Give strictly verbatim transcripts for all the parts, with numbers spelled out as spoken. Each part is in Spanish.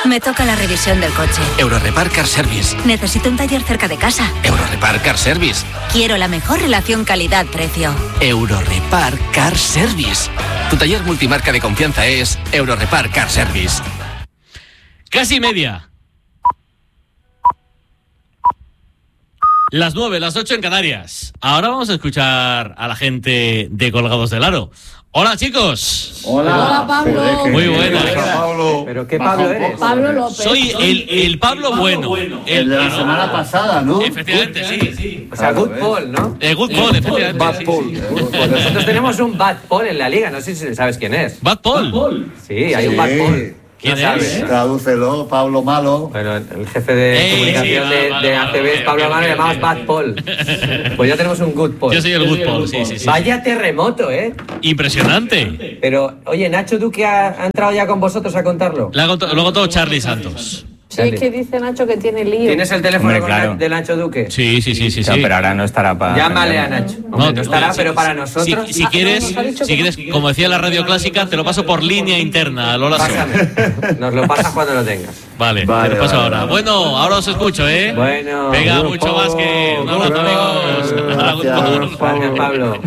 Me toca la revisión del coche. Eurorepar Car Service. Necesito un taller cerca de casa. Eurorepar Car Service. Quiero la mejor relación calidad-precio. Eurorepar Car Service. Tu taller multimarca de confianza es Eurorepar Car Service. Casi media. Las nueve, las ocho en Canarias. Ahora vamos a escuchar a la gente de Colgados del Aro. Hola, chicos. Hola, Hola Pablo. Muy buenas. Pablo. ¿Pero qué Pablo eres? Pablo López. Soy el, el Pablo bueno. El de la semana pasada, ¿no? Efectivamente, sí, sí. O sea, Good Paul, ¿no? El Good Paul, efectivamente. Bad sí, Paul. sí. Pues nosotros tenemos un Bad Paul en la liga, no sé si sabes quién es. Bad Paul. Sí, hay un Bad Paul. ¿Quién No es? sabes. Tradúcelo, Pablo Malo. Bueno, el jefe de Ey, comunicación sí, de, vale, de vale, A C B es vale, Pablo ok, Mano, ok, le llamamos ok. Bad Paul. Pues ya tenemos un Good Paul. Yo soy el Good Paul, sí, sí, sí. Vaya terremoto, ¿eh? Impresionante. Pero, oye, Nacho Duque ha, ha entrado ya con vosotros a contarlo. Lo ha contado, lo ha contado Charlie Santos. Sí, es que dice Nacho que tiene lío. ¿Tienes el teléfono Hombre, con claro. Na- de Nacho Duque? Sí, sí, sí, sí. No, sí. pero ahora no estará para... Llámale a Nacho. Hombre, no estará, sí, pero sí, para sí. nosotros... Si, si quieres, nos ha dicho si que quieres, como decía la radio clásica, te lo paso por línea interna, Lola. Pásame. Nos lo pasas cuando lo tengas. Vale, Vale, te lo paso vale, ahora. vale. Bueno, ahora os escucho, ¿eh? Bueno. Venga, Bueno, mucho más que... Un Pablo, abrazo, amigos. gracias. Gracias, Pablo.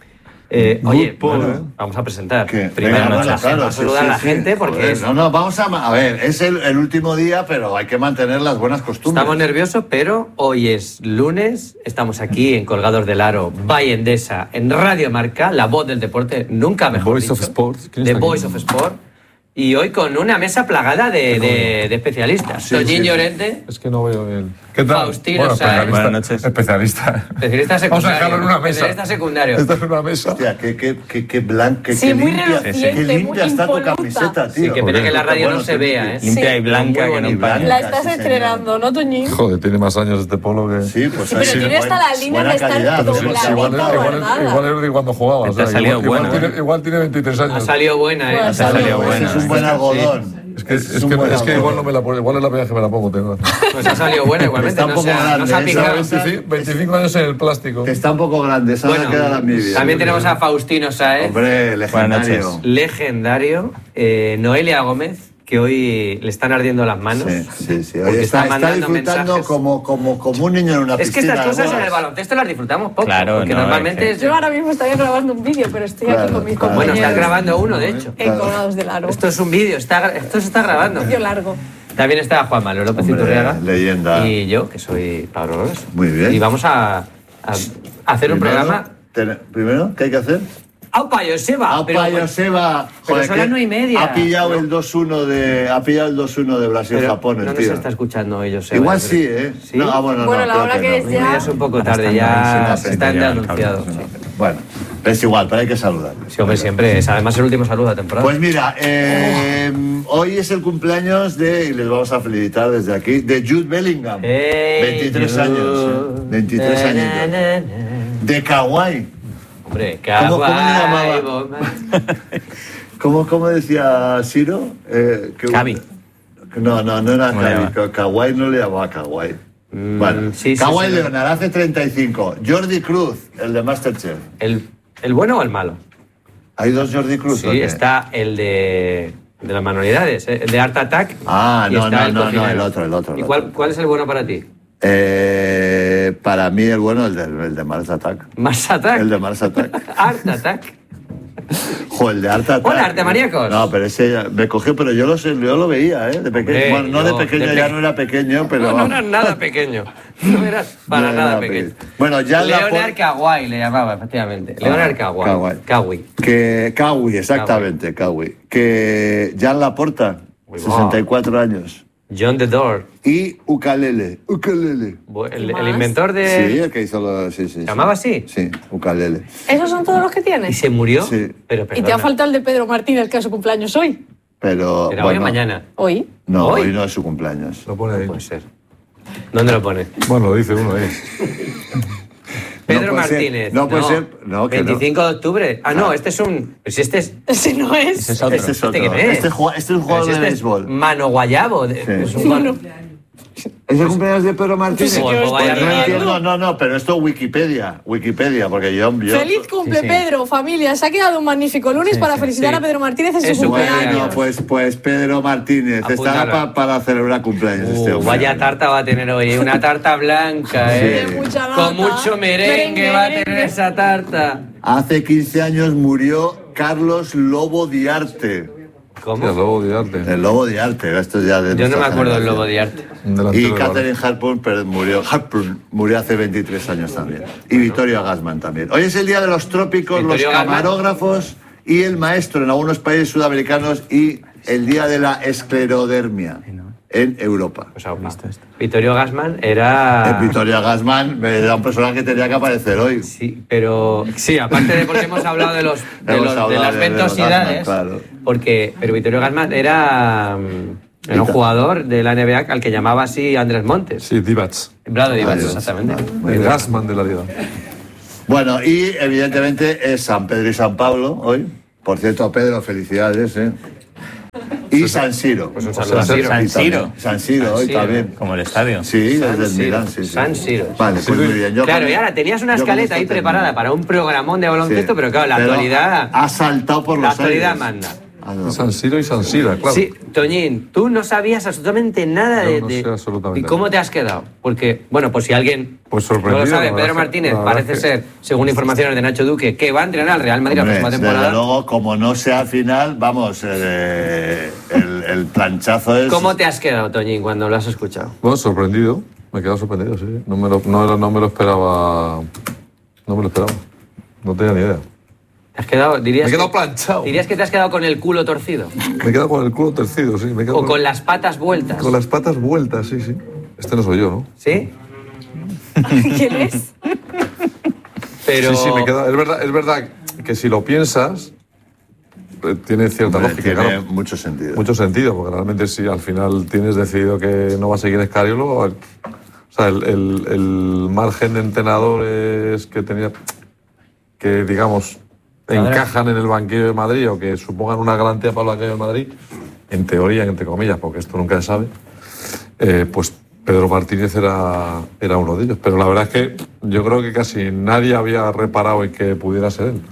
Eh, oye, Good Paul, bueno, ¿eh? vamos a presentar. ¿Qué? Primero Venga, nos bueno, la gente, claro, vamos a sí, saludar sí, a la sí. gente porque Joder, es- No, no, vamos a... A ver, es el, el último día, pero hay que mantener las buenas costumbres. estamos nerviosos, pero hoy es lunes, estamos aquí en Colgados del Aro, Valle Endesa, en Radio Marca, la voz del deporte, nunca mejor Voice dicho. of Sport. ¿Quién The está aquí? Voice of Sport. Y hoy con una mesa plagada de, de, de especialistas. Sí, Toñín sí, sí. Llorente, Es que no veo bien. ¿Qué tal? Faustino Bueno, Sáenz. especialista. Buenas noches. Especialista. especialista secundario. Vamos a dejarlo en una mesa. Especialista secundario. Esta es una mesa. Hostia, qué, qué, qué, qué blanca, Sí, qué muy limpia, reluciente, qué limpia muy está tu impoluta. camiseta, tío. Sí, qué pena que la radio Bueno, no se qué- vea, ¿eh? Limpia Sí. y blanca, Muy que no bonita. empaña. La Sí, estás señor. estrenando, ¿no, Toñín? Joder, tiene más años este polo que... Sí, pues Sí, pero ahí, tiene hasta buena- la línea buena de estar calidad, doblada. ¿no? Sí, igual, Clarita, igual, guardada. igual es de cuando jugaba. o Esta sea, ha salido igual, igual, buena, tiene, ¿eh? igual tiene veintitrés Ha años. salido buena, ¿eh? Bueno, Ha ha salido salido buena. buena. Es un buen algodón. Es que, es un que, buen es que algodón. igual, no me la, pone- igual es la primera vez que me la pongo. Tengo. Pues ha salido buena igualmente. Está un no poco se ha- no grande, se ha ¿eh? picado. ¿Sabes? veinticinco, veinticinco años en el plástico. Que está un poco grande, esa Bueno, me queda la envidia. también tenemos a Faustino Sáenz, Hombre, legendario. noches. legendario, eh, Noelia Gómez, que hoy le están ardiendo las manos. Sí, sí, sí. Porque Oye, está, está mandando disfrutando mensajes. como, como, como un niño en una Es que piscina. estas cosas ¿no? en el baloncesto las disfrutamos poco. Claro, porque no, normalmente es es- Yo ahora mismo estaría grabando un vídeo, pero estoy aquí Claro, con mis claro. Bueno, compañeros. estás grabando uno, de hecho. En Colgados del Aro. Esto es un vídeo, está, esto se está grabando. Vídeo largo. También está Juan Manuel López Hombre, Iturriaga. leyenda. Y yo, que soy Pablo López. Muy bien. Y vamos a, a hacer un Primero, programa. ten- Primero, ¿qué hay que hacer? ¡Aupa, Joseba! Apa, Pero- Joseba. pero son que las nueve y media. Ha pillado el dos uno de, ha pillado el dos uno de pero Brasil-Japón, no el nos tío. está escuchando hoy, Joseba. Igual yo sí, creo. ¿eh? ¿Sí? No, ah, bueno, Bueno, no, la creo hora que que no. es ya- Ya es un poco Ahora tarde, están ya ahí, se sí, están ya, anunciados. claro. Bueno, es igual, pero hay que saludar. Sí, hombre, siempre es. Además, el último saludo de temporada. Pues mira, eh, hoy es el cumpleaños de, y les vamos a felicitar desde aquí, de Jude Bellingham. Hey, veintitrés you. años, ¿eh? veintitrés Na, años. na, na, na. De Kawhi. Hombre, ¿Cómo- cómo le Kawhi, llamaba? bomba. ¿Cómo, cómo decía Ciro? Eh, que- Xavi. No, no, no era ¿Cómo le Xavi. llama? Ka- Kawhi no le llamaba Kawhi. Mm, bueno, sí, sí, Kawhi sí. Leonard hace treinta y cinco. Jordi Cruz, el de Masterchef. ¿El, ¿El bueno o el malo? ¿Hay dos Jordi Cruz? Sí, ¿o qué? está el de, de las manualidades, ¿eh? El de Art Attack. Ah, y no, está no, el no, no, cocinero. el otro, el otro, el ¿Y cuál, otro. cuál es el bueno para ti? Eh, para mí el bueno el de, el de Mars Attack. ¿Mars Attack? El de Mars Attack. Art Attack. Jo, el de Art Attack. Hola, Arte Maníacos. No, pero ese ya- me cogió, pero yo lo, sé, yo lo veía, ¿eh? De pequeño. Hombre, Bueno, no yo- de pequeño, de ya pe- no era pequeño, pero... No, no eras nada pequeño. No eras para No nada era pequeño. pequeño. Bueno, ya la Leonard por- Kawhi le llamaba, efectivamente. Leonard Kawhi. Kawhi. Kawhi. Que Kawhi, exactamente, Kawhi. Que Jan Laporta, Uy, sesenta y cuatro años. John the Door. Y Ukalele. Ukalele. El, ¿Más? el inventor de... Sí, el que hizo lo... Sí, sí, ¿Se sí. llamaba así? Sí, Ukalele. ¿Esos son todos los que ¿Y tienes? se murió? Sí. Pero, Y te ha perdona, faltado el de Pedro Martínez, que es su cumpleaños hoy. Pero, ¿Era hoy o bueno, mañana? Hoy. No, ¿Hoy? hoy no es su cumpleaños. Lo pone ahí. Puede ser. ¿Dónde lo pone? Bueno, lo dice uno ahí. Pedro puede ser, Martínez. no puede ser, no, que no. veinticinco de octubre. Ah, no, Claro. este es un... Pues este es... Ese no es. Ese es otro. Este es otro. ¿Este quién es? Este, jue- este es un jugador Pues de este es béisbol. Mano Guayabo. de- Sí. es un- Mano. ¿Es el cumpleaños de Pedro Martínez? Sí, que Pues os vaya estoy No regalo. diciendo. entiendo, no, no, pero esto Wikipedia, Wikipedia, porque yo... yo Feliz cumple, Sí, sí. Pedro, familia. Se ha quedado un magnífico lunes para felicitar sí. a Pedro Martínez en su Es su cumpleaños. Bueno, pues, pues Pedro Martínez estará Apúntalo. pa- para celebrar cumpleaños este Uh, hombre. vaya tarta va a tener hoy, ¿eh? Una tarta blanca, ¿eh? De mucha nata. Con mucho merengue, Merengue, va a tener merengue. esa tarta. Hace quince años murió Carlos Lobo Diarte. Sí, el ¿Cómo? lobo de arte. El Lobo Diarte, esto es ya de Yo no me nuestra acuerdo del generación. lobo de arte. Un delantero Y de Catherine Hepburn pero murió, Hepburn murió hace veintitrés años también. Y Vittorio Gassman también. Hoy es el día de los trópicos, Vittorio los Gassman. camarógrafos y el maestro en algunos países sudamericanos y el día de la esclerodermia en Europa. Pues aún visto esto. Vittorio Gassman era... El Vittorio Gassman era un personaje que tenía que aparecer hoy. Sí, pero... Sí, aparte de porque hemos hablado de los de, Hemos los- de hablado las de- de los ventosidades, Gassman, claro. porque... Pero Vittorio Gassman era... mm, Era un jugador de la N B A al que llamaba así Andrés Montes. Sí, Divac. Vlado Divac, Adiós. exactamente. Muy El bien. Gassman de la liga. Bueno, y evidentemente es San Pedro y San Pablo hoy. Por cierto, Pedro, felicidades, ¿eh? Y San Siro. Pues un saludo a San Siro. San Y también- Siro. San Siro hoy Siro. también. Como el estadio. Sí, San desde el Siro. Milán, sí, sí. San Siro. Vale, pues muy bien. Yo Claro, con- y ahora tenías una yo con escaleta esto ahí termino. preparada para un programón de baloncesto, Sí. pero claro, la Pero actualidad... ha saltado por La los actualidad aires. manda. Ah, no. San Siro y San Sira, claro. Sí, Toñín, tú no sabías absolutamente nada Yo de... no de- sé absolutamente ¿Y cómo te has quedado? Porque, bueno, pues si alguien Pues no sorprendido, lo sabe, la verdad Pedro es que- Martínez la verdad parece es que- ser, según informaciones de Nacho Duque, que va a entrenar al Real Madrid la Hombre, próxima desde temporada. luego, como no sea al final, vamos, eh, el, el planchazo es... ¿Cómo te has quedado, Toñín, cuando lo has escuchado? Bueno, sorprendido. Me he quedado sorprendido, sí. No me lo, no, era- no me lo esperaba. No me lo esperaba. No tenía ni idea. ¿Te has quedado, dirías Me he quedado que- planchado. ¿Dirías que te has quedado con el culo torcido? Me he quedado con el culo tercido, sí. Me he quedado ¿O con las patas vueltas? con las patas vueltas, sí, sí. Este no soy yo, ¿no? ¿Sí? ¿Quién es? Pero... Sí, sí, me he quedado. Es verdad, es verdad que si lo piensas, eh, tiene cierta Hombre, lógica. tiene claro. mucho sentido. Mucho sentido, porque realmente si al final tienes decidido que no vas a seguir en Escariolo, o sea, el, el- el margen de entrenadores que tenía, que digamos, encajan en el banquillo de Madrid o que supongan una garantía para el banquillo de Madrid, en teoría, entre comillas, porque esto nunca se sabe, eh, pues Pedro Martínez era, era uno de ellos. Pero la verdad es que yo creo que casi nadie había reparado en que pudiera ser él.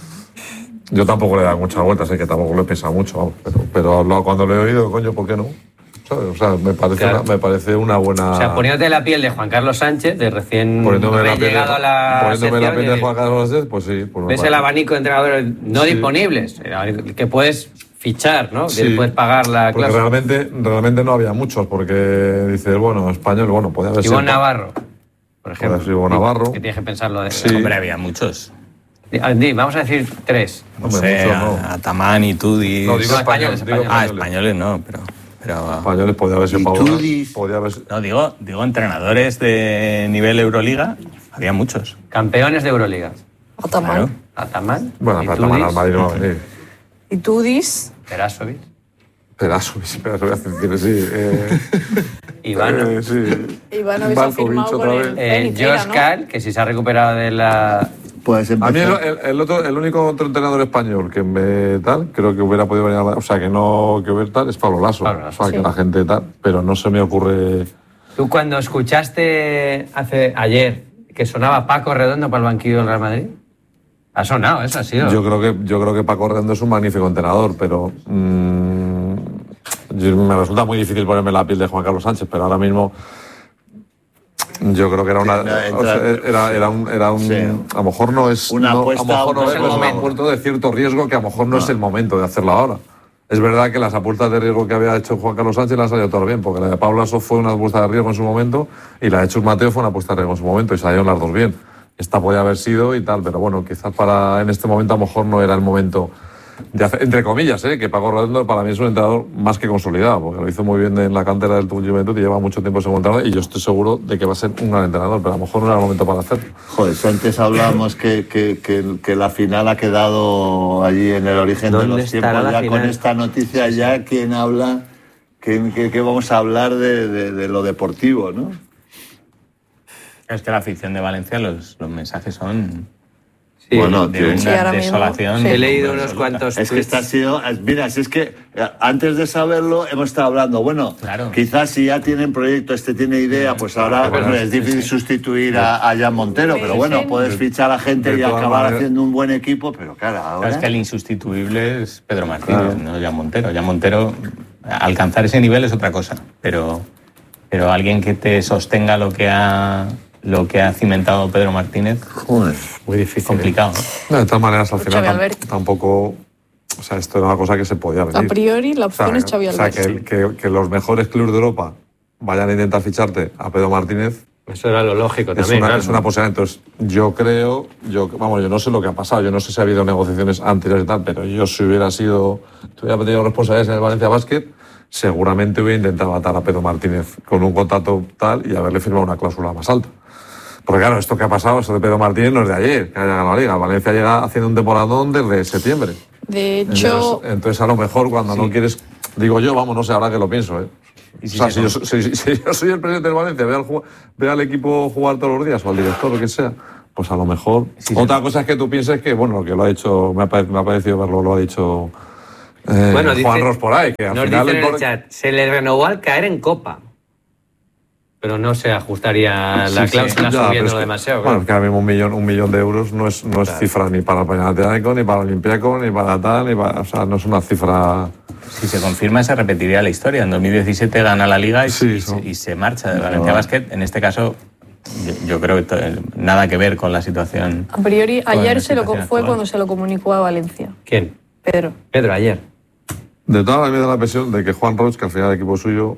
Yo tampoco le he dado muchas vueltas, sé que tampoco le he pensado mucho, vamos, pero, pero lo- cuando lo he oído, coño, ¿por qué no? ¿Sabes? O sea, me parece, Claro. una, me parece una buena... O sea, poniéndote la piel de Juan Carlos Sánchez, de recién poniéndome la piel de, llegado a la poniéndome la sección, piel de y- Juan Carlos Sánchez, pues sí. Pues me ves el parece. abanico de entrenadores no Sí. disponibles, el abanico que puedes fichar, ¿no? Sí. Que puedes pagar la Porque cláusula. realmente, realmente no había muchos, porque dices, bueno, español, bueno, podía haber sido... Ivonne Navarro, por ejemplo. haber sido Ivonne Navarro. Que tienes que pensarlo de... Sí. Hombre, había muchos. Di- di, vamos a decir tres. No Hombre, sé, muchos a- no. Ataman y Tudis. No, digo No, españoles, españoles, digo Ah, españoles. españoles no, pero. pero Españoles podía haber sido Y Pablo. Tudis. Podía haber sido... no, digo, digo, entrenadores de nivel Euroliga, había muchos. Campeones de Euroliga. Ataman. Claro. Ataman, Bueno, para tomar al Madrid no va a venir. Y tú dis. Perasovic, Pedazo, pedazo de hacer tiene, sí. Eh, Ivano, eh, sí. Ivanovic ha Balkovic firmado otra con vez. el eh, Zenit, era, Josh ¿no? Karl, que si se ha recuperado de la... Puedes A mí el, empezar. el- el otro, el único otro entrenador español que me tal, creo que hubiera podido venir a la- o sea, que no que hubiera tal, es Pablo Lasso. Pablo Lasso, o sea, sí. que la gente tal, pero no se me ocurre... Tú cuando escuchaste hace ayer que sonaba Paco Redondo para el banquillo del Real Madrid, ha sonado, eso ha sido. Yo creo que yo creo que Paco Redondo es un magnífico entrenador, pero mm, yo- me resulta muy difícil ponerme la piel de Juan Carlos Sánchez, pero ahora mismo yo creo que era una Sí, no, entra- o sea, era, era un, era un Sí. a lo mejor no es Una no, apuesta, a lo mejor no, no es es el es un momento. apuesto de cierto riesgo que a lo mejor no, es el momento de hacerlo ahora. Es verdad que las apuestas de riesgo que había hecho Juan Carlos Sánchez las han salido todo bien, porque la de Pablo Lasso fue una apuesta de riesgo en su momento y la de Chus Mateo fue una apuesta de riesgo en su momento y salieron las dos bien. Esta podía haber sido y tal, pero bueno, quizás para en este momento a lo mejor no era el momento de hacer, entre comillas, ¿eh? Que Paco Redondo para mí es un entrenador más que consolidado, porque lo hizo muy bien en la cantera del Juventud y lleva mucho tiempo sin entrenador y yo estoy seguro de que va a ser un gran entrenador, pero a lo mejor no era el momento para hacerlo. Joder, si antes hablábamos que, que, que, que la final ha quedado allí en el origen de ¿Dónde los estará tiempos. la Ya con final? esta noticia ya quién habla, que, que, que vamos a hablar de, de, de lo deportivo, ¿no? Es que la afición de Valencia, los, los mensajes son. Sí, Bueno, de tío. una Sí, ahora mismo, desolación. sí. He leído unos absoluta. cuantos Es que tweets. esta ha sido. Mira, si es que eh, antes de saberlo hemos estado hablando. Bueno, Claro. quizás si ya tienen proyecto, este tiene idea, pues ahora Bueno, pues, sí, es difícil sustituir a, a Jan Montero. Pero bueno, puedes fichar a gente De y todas acabar maneras- haciendo un buen equipo, pero claro, Claro, ahora. es que el insustituible es Pedro Martínez, no Jan Montero. Jan Montero, alcanzar ese nivel es otra cosa, pero, pero alguien que te sostenga lo que ha, lo que ha cimentado Pedro Martínez, Joder. Muy difícil. complicado. ¿no? No, de todas maneras, al Pues final Xavi tam- Alberto. tampoco. O sea, esto era una cosa que se podía venir. A priori, la O sea, opción es Xavi o sea, Alberto. que, que- que los mejores clubes de Europa vayan a intentar ficharte a Pedro Martínez Eso era lo lógico es también. una, claro. es una posibilidad. Entonces, yo creo, yo, vamos, yo no sé lo que ha pasado, yo no sé si ha habido negociaciones anteriores y tal, pero yo si hubiera sido, si hubiera tenido responsabilidades en el Valencia Basket, seguramente hubiera intentado atar a Pedro Martínez con un contrato tal y haberle firmado una cláusula más alta. Porque claro, esto que ha pasado, esto de Pedro Martínez no es de ayer, que haya ganado la Liga. El Valencia llega haciendo un temporadón desde septiembre. De hecho, Entonces, entonces, a lo mejor cuando no quieres, digo yo, vamos, no sé, ahora que lo pienso, ¿eh? Y si o sea, se si yo, si- si- si yo soy el presidente del Valencia, ve al, ju- ve al equipo jugar todos los días, o al director, lo que sea, pues a lo mejor. Sí, Otra sí. cosa es que tú pienses que, bueno, lo que lo ha hecho, me ha, pare- me ha parecido verlo, lo ha dicho eh, Bueno, dice- Juan Ros por ahí, que al Nos final. dicen en el por- chat, se le renovó al caer en Copa. Pero no se ajustaría Sí, la sí, cláusula ya, pero subiendo es que- demasiado. Bueno, claro. es que ahora mismo un millón, un millón de euros no es, no es cifra ni para el Panathinaikos, ni para el Olympiacos, ni para tal, ni para. O sea, no es una cifra. Si se confirma, se repetiría la historia. En dos mil diecisiete gana la Liga y, Sí, y eso. se, y se marcha de Valencia Basket. En este caso, yo, yo creo que to- nada que ver con la situación. a priori, con la ayer se lo, situación fue actual. cuando se lo comunicó a Valencia. ¿Quién? Pedro. Pedro, ayer. De todas maneras, me da la impresión de que Juan Roch, que al final el equipo suyo,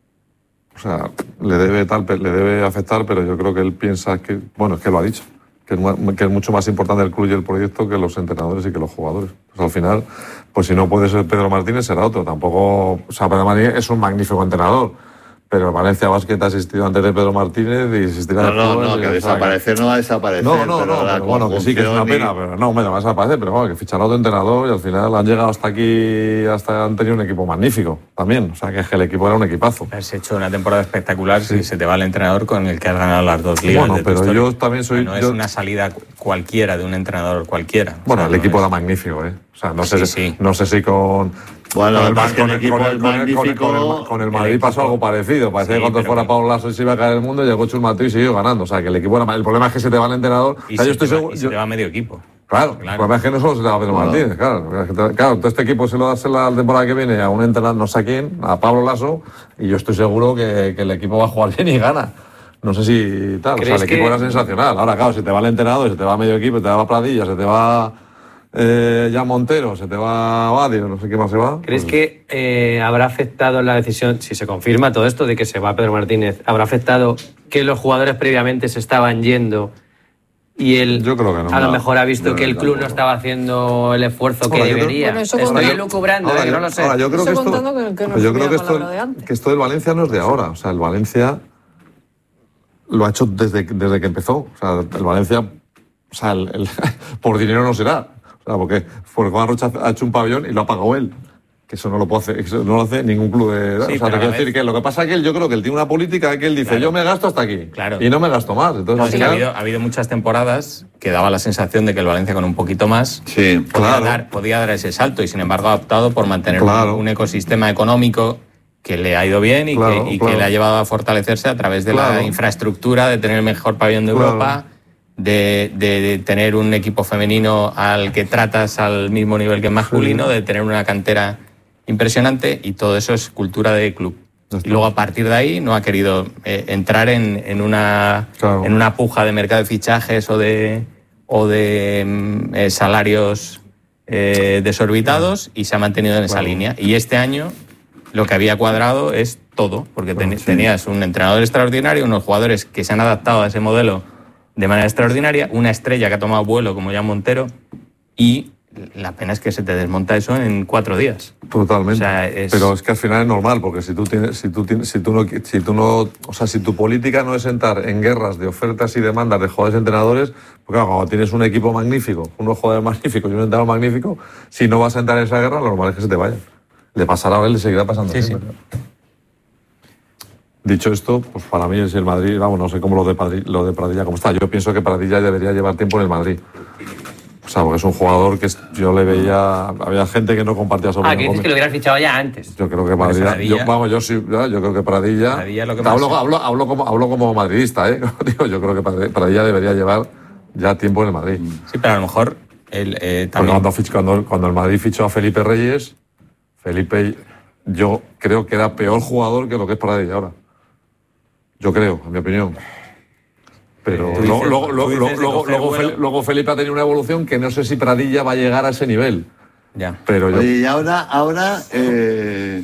o sea, le debe tal, pe- le debe afectar, pero yo creo que él piensa que, bueno, es que lo ha dicho, que es, mu- que es mucho más importante el club y el proyecto que los entrenadores y que los jugadores. Pues al final, pues si no puede ser Pedro Martínez, será otro. Tampoco, o sea, Pedro Martínez es un magnífico entrenador, pero el Valencia Basket ha existido antes de Pedro Martínez y existirá No, no, después, no, y, que o sea, desaparecer no va a desaparecer. no, no, pero no, la pero bueno, que sí, que es una conjunción y- pena, pero no, hombre, no vas a desaparecer, pero bueno, que fichan a otro entrenador y al final han llegado hasta aquí, hasta han tenido un equipo magnífico también, o sea, que, es que el equipo era un equipazo. Has hecho una temporada espectacular si se te va el entrenador con el que has ganado las dos ligas. Bueno, de tu pero historia. yo también soy- No es yo- una salida cu- cualquiera de un entrenador cualquiera. Bueno, O sea, el no equipo es- era magnífico, ¿eh? O sea, no sé, Sí, si- sí. no sé si con... Bueno, con el, además que el con equipo con es con con magnífico, con el, con el el Madrid pasó equipo- algo parecido. Parecía Sí, que cuando pero fuera que- Pablo Lasso se iba a caer el mundo, llegó Chus Mateo y siguió ganando. O sea, que el equipo era... ma- El problema es que se te va el entrenador. Y, O sea, se yo estoy te va, seguro... y se yo- te va medio equipo. Claro, Claro. el problema es que no solo se le va a Pedro Martínez, claro. Es que te- Claro, todo este equipo se lo da la temporada que viene a un entrenador, no sé a quién, a Pablo Lasso, y yo estoy seguro que, que el equipo va a jugar bien y gana. No sé si tal, o sea, ¿Crees el equipo que- era sensacional. Ahora, claro, si te va el entrenador, se te va medio equipo, se te va Pradilla, se te va eh, Jan Montero, se te va Badio, no sé qué más se va. ¿Crees pues- que eh, habrá afectado la decisión, si se confirma todo esto de que se va Pedro Martínez, habrá afectado que los jugadores previamente se estaban yendo y él Yo creo que no. a lo No, mejor ha visto no, que el club no tampoco. estaba haciendo el esfuerzo que Ahora, yo creo- debería? Bueno, eso Estoy cuando- elucubrando, Ahora, eh, que yo- no lo sé. ahora, yo creo Estoy que esto, contando que- que no pero yo creo que supiera esto, palabra de antes. que esto del Valencia no es de ahora. O sea, el Valencia lo ha hecho desde, desde que empezó. O sea, el Valencia, o sea, el- el- por dinero no será. O sea, porque, porque Juan Rocha ha hecho un pabellón y lo ha pagado él. Que eso no lo puede hacer, eso no lo hace ningún club de. Sí, o sea, pero te a la quiero decir vez- que lo que pasa es que él, yo creo que él tiene una política que él dice, Claro. yo me gasto hasta aquí. Claro. Y no me gasto más. Entonces, No, al sí que ha, final- habido, ha habido muchas temporadas que daba la sensación de que el Valencia con un poquito más Sí. podía, Claro. dar, podía dar ese salto y sin embargo ha optado por mantener Claro. un, un ecosistema económico que le ha ido bien y, Claro, que, y claro. que le ha llevado a fortalecerse a través de Claro. la infraestructura, de tener el mejor pabellón de Claro. Europa, de, de- de tener un equipo femenino al que tratas al mismo nivel que el masculino, de tener una cantera impresionante y todo eso es cultura de club. Ya está. Y luego a partir de ahí no ha querido eh, entrar en, en una, Claro. en una puja de mercado de fichajes o de, o de mm, eh, salarios eh, desorbitados y se ha mantenido en esa Claro. línea. Y este año lo que había cuadrado es todo, porque ten- sí. tenías un entrenador extraordinario, unos jugadores que se han adaptado a ese modelo de manera extraordinaria, una estrella que ha tomado vuelo como Jan Montero y la pena es que se te desmonta eso en cuatro días. Totalmente. O sea, es- Pero es que al final es normal, porque si tú tienes, si tú tienes, si tú no, si tú no, o sea, si tu política no es entrar en guerras de ofertas y demandas de jugadores entrenadores, porque claro, cuando tienes un equipo magnífico, unos jugadores magníficos y un entrenador magnífico, si no vas a entrar en esa guerra, lo normal es que se te vayan. Le pasará a él, le seguirá pasando Sí, siempre. Dicho esto, pues para mí es el Madrid, vamos, no sé cómo lo de, Padri, lo de Pradilla cómo está. Yo pienso que Pradilla debería llevar tiempo en el Madrid. O sea, porque es un jugador que es, yo le veía, había gente que no compartía sobre Ah, que dices que lo hubieras fichado ya antes. Yo creo que Pradilla, yo, vamos, yo sí, yo creo que Pradilla, Pradilla lo que hablo, pasa. hablo, hablo, como, hablo como madridista, ¿eh? Digo, yo creo que Pradilla debería llevar ya tiempo en el Madrid. Sí, pero a lo mejor el, eh, Porque también... cuando, fich- cuando, cuando el Madrid fichó a Felipe Reyes, Felipe, yo creo que era peor jugador que lo que es Pradilla ahora. Yo creo, en mi opinión. Pero Tú luego, dices- luego, tú luego, dices de luego, coger luego, vuelo. Fel- luego Felipe ha tenido una evolución que no sé si Pradilla va a llegar a ese nivel. Ya. Pero yo, Oye, y ahora, ahora eh,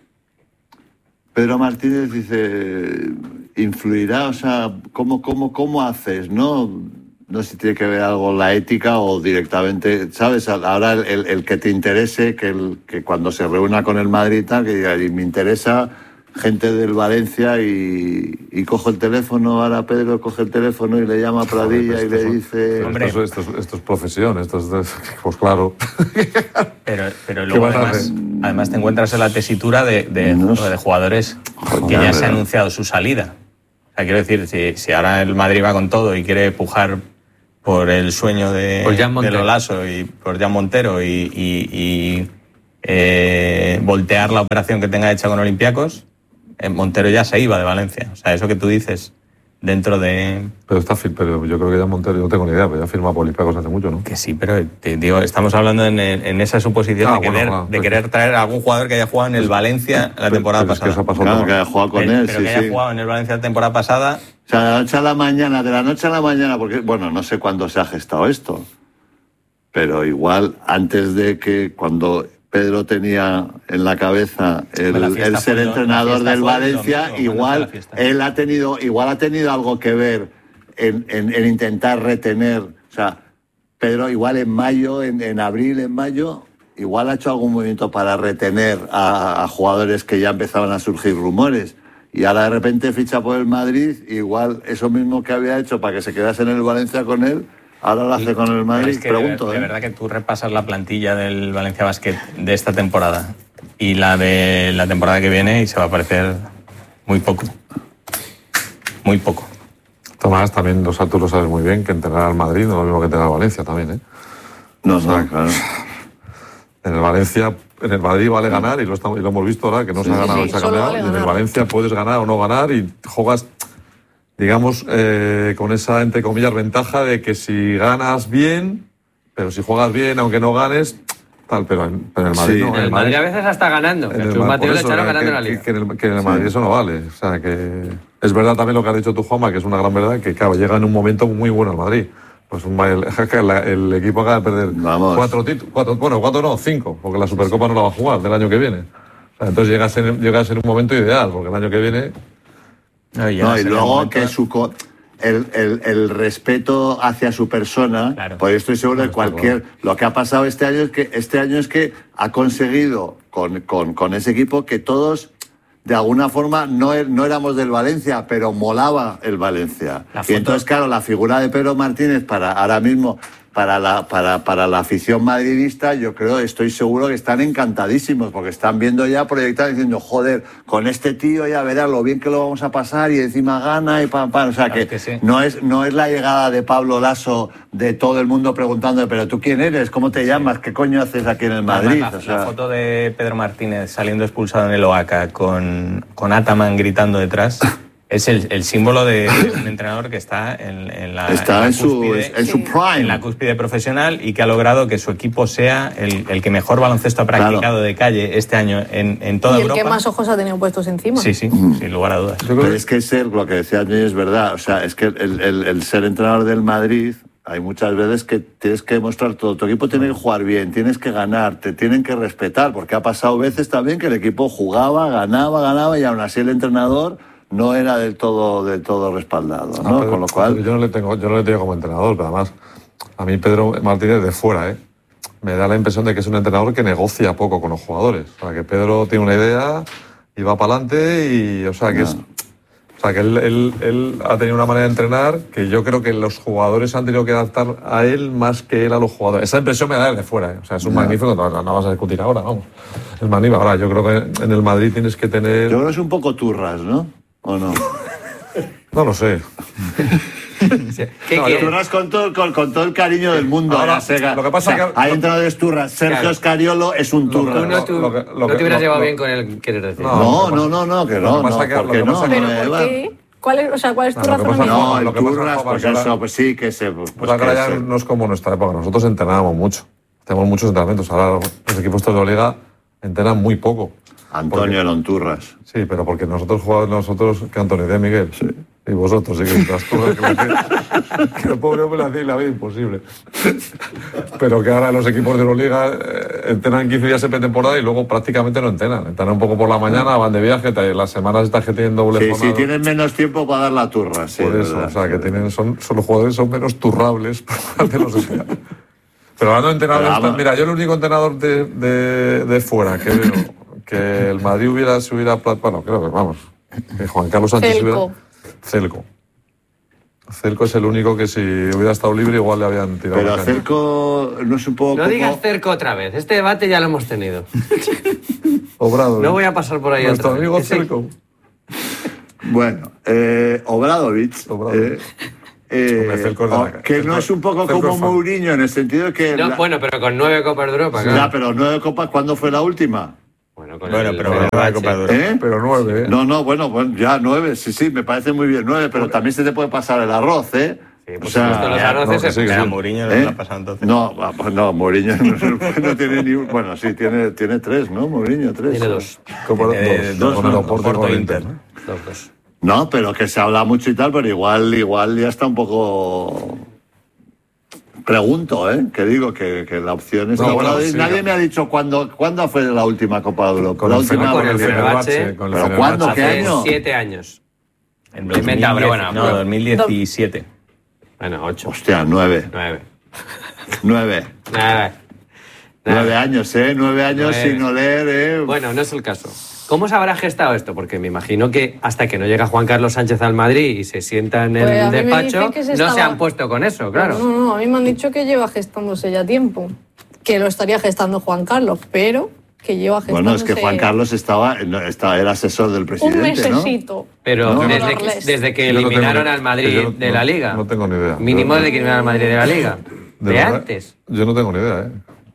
Pedro Martínez dice, influirá, o sea, ¿cómo, cómo, cómo haces, no? No sé si tiene que ver algo la ética o directamente, ¿sabes? Ahora el, el, el que te interese, que, el, que cuando se reúna con el Madrid y tal, que diga, y me interesa gente del Valencia y, y cojo el teléfono, ahora Pedro coge el teléfono y le llama a Pradilla y le dice... Hombre. esto, es- esto, es- esto es profesión, esto es, pues claro. Pero, pero luego van a además, hacer? además te encuentras en la tesitura de, de, No sé. de jugadores Joder, que ya se ha ¿verdad? anunciado su salida. O sea, quiero decir, si, si ahora el Madrid va con todo y quiere pujar por el sueño de, Por Jan de Montero. Lolaso y por Jan Montero y, y- y, eh, voltear la operación que tenga hecha con Olympiacos, eh, Montero ya se iba de Valencia. O sea, eso que tú dices dentro de... Pero está fir- pero yo creo que ya Montero, yo no tengo ni idea, pero ya firma por Olympiacos hace mucho, ¿no? Que sí, pero te digo, estamos hablando en, en esa suposición Ah, de, bueno, querer, claro, de pues- querer traer a algún jugador que haya jugado en el Valencia la Pero- temporada pero es que pasada. eso ha pasado Claro, todo. que haya jugado con pero él, pero sí, que haya sí. jugado en el Valencia la temporada pasada. O sea, de la noche a la mañana, de la noche a la mañana, porque, bueno, no sé cuándo se ha gestado esto, pero igual antes de que cuando Pedro tenía en la cabeza el, La fiesta el ser fue el- entrenador la fiesta del fue el Valencia, domingo, ¿cuándo fue igual la fiesta? él ha tenido, igual ha tenido algo que ver en, en- en intentar retener, o sea, Pedro igual en mayo, en, en abril, en mayo, igual ha hecho algún movimiento para retener a, a jugadores que ya empezaban a surgir rumores. Y ahora de repente ficha por el Madrid, igual eso mismo que había hecho para que se quedase en el Valencia con él, ahora lo hace con el Pero Madrid, es que pregunto. de, de ¿eh? verdad que tú repasas la plantilla del Valencia Basket de esta temporada y la de la temporada que viene y se va a parecer muy poco. Muy poco. Tomás, también, o sea, tú lo sabes muy bien, que entrenar al Madrid no es lo mismo que entrenar al Valencia también, ¿eh? No, no, claro. En el Valencia, en el Madrid vale ganar y lo, estamos, y lo hemos visto ahora, que no se ha ganado sí, y se ha solo cambiado. vale Y en el ganar. Valencia puedes ganar o no ganar y juegas, digamos, eh, con esa, entre comillas, ventaja de que si ganas bien, pero si juegas bien, aunque no ganes, tal, pero en, pero en el Madrid Sí, no. En el Madrid a veces hasta ganando. en El el Club Ma- Mateo por le eso, echaron que- ganando que, la liga. Que en el, que en el Madrid eso no vale. O sea, que es verdad también lo que has dicho tú, Juanma, que es una gran verdad, que claro, llega en un momento muy bueno el Madrid. Pues un, el, el, el equipo acaba de perder Vamos. cuatro títulos, cuatro, bueno, cuatro no, cinco, porque la Supercopa no la va a jugar del año que viene. O sea, entonces llegas en, llegas en un momento ideal, porque el año que viene... No, y, No, ya y en el luego momento- que su co- el, el- el respeto hacia su persona, Claro. pues yo estoy seguro de Claro, está cualquier... Lo que ha pasado este año es que este año es que ha conseguido con, con, con ese equipo que todos, de alguna forma, no, er- no éramos del Valencia, pero molaba el Valencia. La Y foto- entonces, claro, la figura de Pedro Martínez para ahora mismo... Para la, para, para la afición madridista, yo creo, estoy seguro que están encantadísimos, porque están viendo ya proyectar diciendo, joder, con este tío ya verás lo bien que lo vamos a pasar y encima gana y pam, pam. O sea, Claro que, que sí. no, es, no es la llegada de Pablo Lasso de todo el mundo preguntando, pero tú quién eres, cómo te llamas, qué coño haces aquí en el Madrid. Además, la, O sea, la foto de Pedro Martínez saliendo expulsado en el Oaca con, con Ataman gritando detrás es el, el símbolo de un entrenador que está en, en la, está la en, su, cúspide- en su prime. en la cúspide profesional y que ha logrado que su equipo sea el, el que mejor baloncesto ha practicado Claro. de calle este año en, en toda Y el Europa. que más ojos ha tenido puestos encima. Sí, sí, sin lugar a dudas. Pero es que ser, lo que decía Antonio es verdad, o sea, es que el, el- el ser entrenador del Madrid, hay muchas veces que tienes que demostrar todo, tu equipo tiene que jugar bien, tienes que ganar, te tienen que respetar, porque ha pasado veces también que el equipo jugaba, ganaba, ganaba y aún así el entrenador no era del todo, del todo respaldado, ¿no? Ah, pero- Con lo cual... Yo no le tengo, yo no le tengo como entrenador, pero además, a mí Pedro Martínez de fuera, ¿eh? Me da la impresión de que es un entrenador que negocia poco con los jugadores. O sea, que Pedro tiene una idea y va para adelante y, o sea, que es... O sea, que él, él, él ha tenido una manera de entrenar que yo creo que los jugadores han tenido que adaptar a él más que él a los jugadores. Esa impresión me da desde fuera, ¿eh? O sea, es un Ya. magnífico, no, no vas a discutir ahora, vamos. Es magnífico. Ahora, yo creo que en el Madrid tienes que tener... Yo creo que es un poco turras, ¿no? ¿O no? No lo sé. ¿Qué No, quieres? Turras con todo, con, con todo el cariño del mundo. Ahora, eh, Sega. lo que pasa o sea, que- hay lo- entrenadores Turras. Sergio Claro. Escariolo es un Tú Turras. no, tú, Lo que- lo no que- te hubieras lo- llevado lo- bien con él, quieres decir. No, no, no, no, que Lo no, que pasa no, que- ¿por lo qué que no? pasa ¿Pero No, por Eva. qué? ¿Cuál es, o sea, ¿cuál es tu No, lo que pasa- razonamiento? No, el Lo que pasa, Turras, Juanma, pues que ahora- eso, pues sí, que se... Pues Pues la que ya se- no es como nuestra época. Nosotros entrenábamos mucho. Tenemos muchos entrenamientos. Ahora los equipos de la liga entrenan muy poco. Antonio Elon Turras. Sí, pero porque nosotros jugamos nosotros, que Antonio de Miguel. Sí. Y vosotros, sí, que las turras que le hacéis- que el pobre hombre le hacéis la vida imposible. Pero que ahora los equipos de Euroliga eh, entrenan quince días en pretemporada y luego prácticamente no entrenan. Entrenan un poco por la mañana, van de viaje, te- las semanas estas que tienen doble Sí, jornada. sí, tienen menos tiempo para dar la turra, sí. Por es eso, verdad. o sea, que tienen, son, son los jugadores son menos turrables por parte de los entrenadores. Pero hablando de entrenadores, Pero vamos. mira, yo el único entrenador de, de, de fuera que veo que el Madrid hubiera, se hubiera, pla- bueno, creo que vamos, que Juan Carlos Sánchez Celco. hubiera, Celco. Celco es el único que si hubiera estado libre igual le habían tirado Pero la caña. Cerco no es un poco No como... digas cerco otra vez. Este debate ya lo hemos tenido. Obrado. No voy a pasar por ahí Nuestro otra vez. amigo Ese- Celco. Bueno, eh, Obradovic, Obradovic. eh, eh, Hombre, Celco es de la- o- que no Celco- es un poco Celco como es fan. Mourinho en el sentido de que... No, la- bueno, pero con nueve Copas de Europa, claro. Ya, pero nueve copas, ¿cuándo fue la última? Bueno, con Bueno, el pero Fenerbahce. nueve Copas de Europa. ¿Eh? Pero nueve, ¿eh? No, no, bueno, bueno, ya nueve, sí, sí, me parece muy bien nueve, pero también se te puede pasar el arroz, ¿eh? Sí, por supuesto, los ya, arroces no, que se- sí, que Era sí. Mourinho, ¿eh? lo ha pasado entonces. No, va, pues no, Mourinho no, no tiene ni un... Bueno, sí, tiene, tiene tres, ¿no? Mourinho, tres. Tiene dos. Como Eh, dos, dos, con el ¿no? Oporto y Oporto con el Inter, Inter. ¿no? Dos, dos. No, pero que se habla mucho y tal, pero igual, igual ya está un poco... Pregunto, ¿eh? Que digo que, que la opción es... No, Bueno, bueno, sí, nadie que- me ha dicho cuándo, cuándo fue la última Copa de Europa. Con la el última con el Copa de Europa. Fenerbahce. con el ¿Pero Fenerbahce. cuándo? ¿Qué Hace año? siete años. En Lo he inventado, pero bueno, No, pero- dos mil diecisiete. Bueno, ocho. Hostia, nueve. Nueve. Nueve. Nada. Nueve años, ¿eh? Nueve años Nueve. sin oler, ¿eh? Bueno, no es el caso. ¿Cómo se habrá gestado esto? Porque me imagino que hasta que no llega Juan Carlos Sánchez al Madrid y se sienta en Pues a el mí me despacho, dicen que se no se estaba- han puesto con eso, claro. No, no, a mí me han dicho que lleva gestándose ya tiempo. Que lo estaría gestando Juan Carlos, pero que lleva gestándose... Bueno, es que Juan Carlos estaba, no, estaba era asesor del Un presidente, ¿no? mesecito. Pero No. desde, que, Darles. desde que Yo no tengo eliminaron ni- al Madrid yo no- de la Liga. No tengo ni idea. Mínimo Yo- desde que eliminaron al Madrid de la Liga. De, verdad, antes. Yo no tengo ni idea, ¿eh?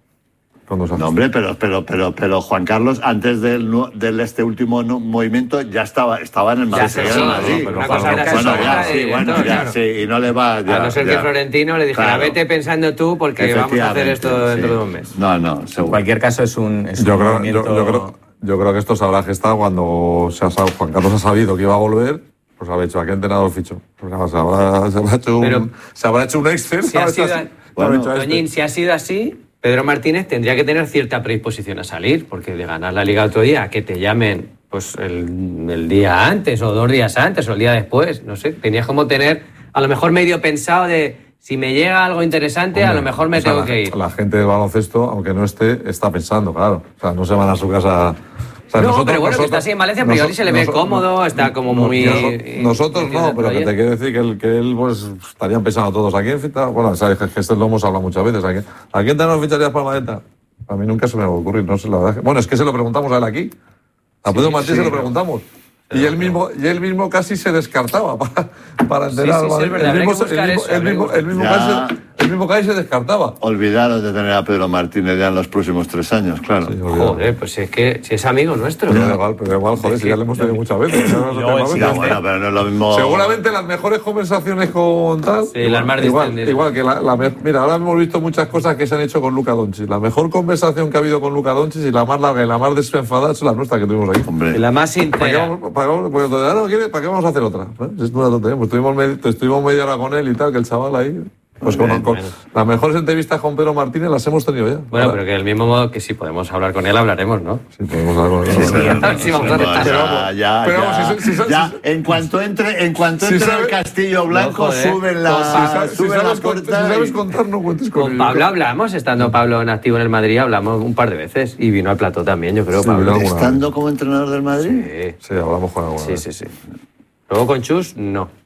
Cuando se No, hombre, pero, pero, pero, pero Juan Carlos, antes del, nu- del este último nu- movimiento, ya estaba, estaba en el Madrid. Ya sé, seguía sí, en el Madrid. pero una Bueno, cosa era bueno, eso, ya, otra sí, de bueno, director, ya, claro. sí, y no le va... Ya, a no ser que ya. Florentino le dijera, Claro. vete pensando tú porque vamos a hacer esto Efectivamente, dentro sí. de un mes. No, no, En seguro. cualquier caso es un, es Yo un creo, yo, movimiento... yo creo, yo creo que esto se habrá gestado cuando se ha, sab- Juan Carlos ha sabido que iba a volver, pues habrá hecho, ¿a qué entrenador fichó? Pues nada, se, habrá, se, habrá hecho Pero- un, se habrá hecho un Excel. Si se ha habrá hecho sido- así, Bueno, se habrá hecho este. Toñín, si ha sido así, Pedro Martínez tendría que tener cierta predisposición a salir, porque de ganar la Liga otro día, que te llamen pues el, el día antes, o dos días antes, o el día después, no sé, tenías como tener a lo mejor medio pensado de si me llega algo interesante, a Hombre, lo mejor me o sea, tengo la, que ir. La gente del baloncesto, aunque no esté, está pensando, claro. O sea, no se van a su casa. O sea, No, nosotros- pero bueno, que nosotros- está así en Valencia, a priori noso- se le ve noso- cómodo, está como no- muy, noso- eh, Nosotros entiende no, el pero que te proyecto. quiero decir que, el, que él, pues, estarían pensando todos. ¿A quién ficha? Bueno, sabes que esto lo hemos hablado muchas veces. ¿A quién, ¿a quién te nos ficharías para Maleta? A mí nunca se me va a ocurrir, no sé la verdad. Bueno, es que se lo preguntamos a él aquí. A Pedro Martínez se lo preguntamos. Y él mismo, y él mismo casi se descartaba para, para entrenar sí, al sí, Madrid. es verdad, Él habría mismo, que buscar él mismo- eso, él habría que mismo- él mismo buscar. casi se- él mismo casi se descartaba. Olvidaros de tener a Pedro Martínez ya en los próximos tres años, claro. Sí, olvidado. Joder, pues si es que si es amigo nuestro. Pero da igual, pero da igual, joder, si ya lo hemos tenido muchas veces. Ya no se Luego tema el veces. Ya, bueno, pero no es lo mismo... Seguramente las mejores conversaciones con tal. Sí, las más igual, distendidas. igual que la, la me- mira, ahora hemos visto muchas cosas que se han hecho con Luka Doncic. La mejor conversación que ha habido con Luka Doncic y la más larga y la más desenfadada es la nuestra que tuvimos aquí. Hombre, La más ¿Para qué, sincera. vamos, para, qué vamos- pues, ahora no quiere, ¿para qué vamos a hacer otra? ¿Eh? Es una tontería. Pues estuvimos, med- estuvimos media hora con él y tal, que el chaval ahí. Pues con, Bien, con- bueno. las mejores entrevistas con Pedro Martínez las hemos tenido ya. Bueno, Ahora, pero que del mismo modo que si podemos hablar con él, hablaremos, ¿no? sí, podemos hablar con él. Sí, sí, A ver si vamos a no, estar. ya, ya, Pero ya, vamos, si- si- si- ya, si- en cuanto entre, en cuanto si entre sabe- el Castillo Blanco, No, joder. suben la, Pues si Si sabes, si suben sabes la con- si puerta sabes y- contar, no cuentes con Con ello. Pablo hablamos, estando Pablo en activo en el Madrid, hablamos un par de veces y vino al plató también, yo creo, Sí, Pablo. vino alguna ¿Estando como entrenador del Madrid? Sí, Sí, hablamos con alguna sí, vez. sí, sí. Luego con Chus, no.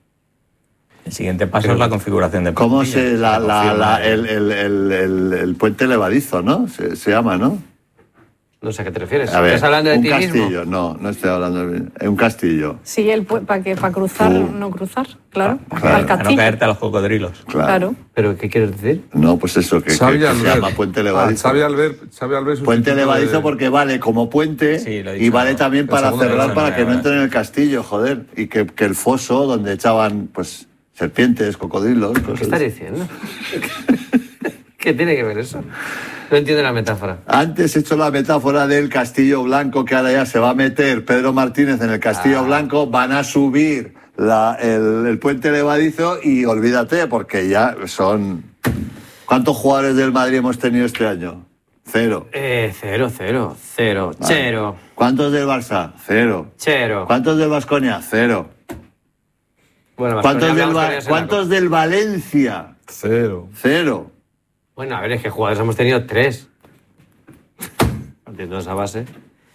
El siguiente paso es la configuración de ¿Cómo plantilla, se, la, la, confirma la- el, el, el, el, el puente levadizo, ¿no? Se, se llama, ¿no? No sé a qué te refieres. A ver, ¿Estás hablando de un ti castillo, mismo? no, no estoy hablando de un castillo. Sí, él para que para cruzar, Uh. no cruzar, claro. Claro. Al Para no castillo. caerte a los cocodrilos. Claro. Claro. ¿Pero qué quieres decir? No, pues eso, que, que- Xavi que se Albert. llama puente Ah, levadizo. Xavi Albert, Xavi Albert Puente sustituto levadizo de- porque vale como puente Sí, lo he dicho, y vale ¿no? también En para segunda cerrar división, para que no ahora. entren en el castillo, joder. Y que, que el foso donde echaban pues serpientes, cocodrilos, ¿Qué cosas. estás diciendo? ¿Qué tiene que ver eso? No entiendo la metáfora. Antes he hecho la metáfora del Castillo Blanco, que ahora ya se va a meter Pedro Martínez en el Castillo Ah. Blanco, van a subir la- el, el puente levadizo y olvídate, porque ya son... ¿Cuántos jugadores del Madrid hemos tenido este año? Cero. Eh, cero, cero, cero, Vale. cero, ¿Cuántos del Barça? Cero. cero. ¿Cuántos del Baskonia? Cero. Bueno, ¿Cuántos, Baskonia del, hablamos Va- con ellos en la ¿cuántos del Valencia? Cero. Cero. Bueno, a ver, es que jugadores hemos tenido tres. Entiendo esa base.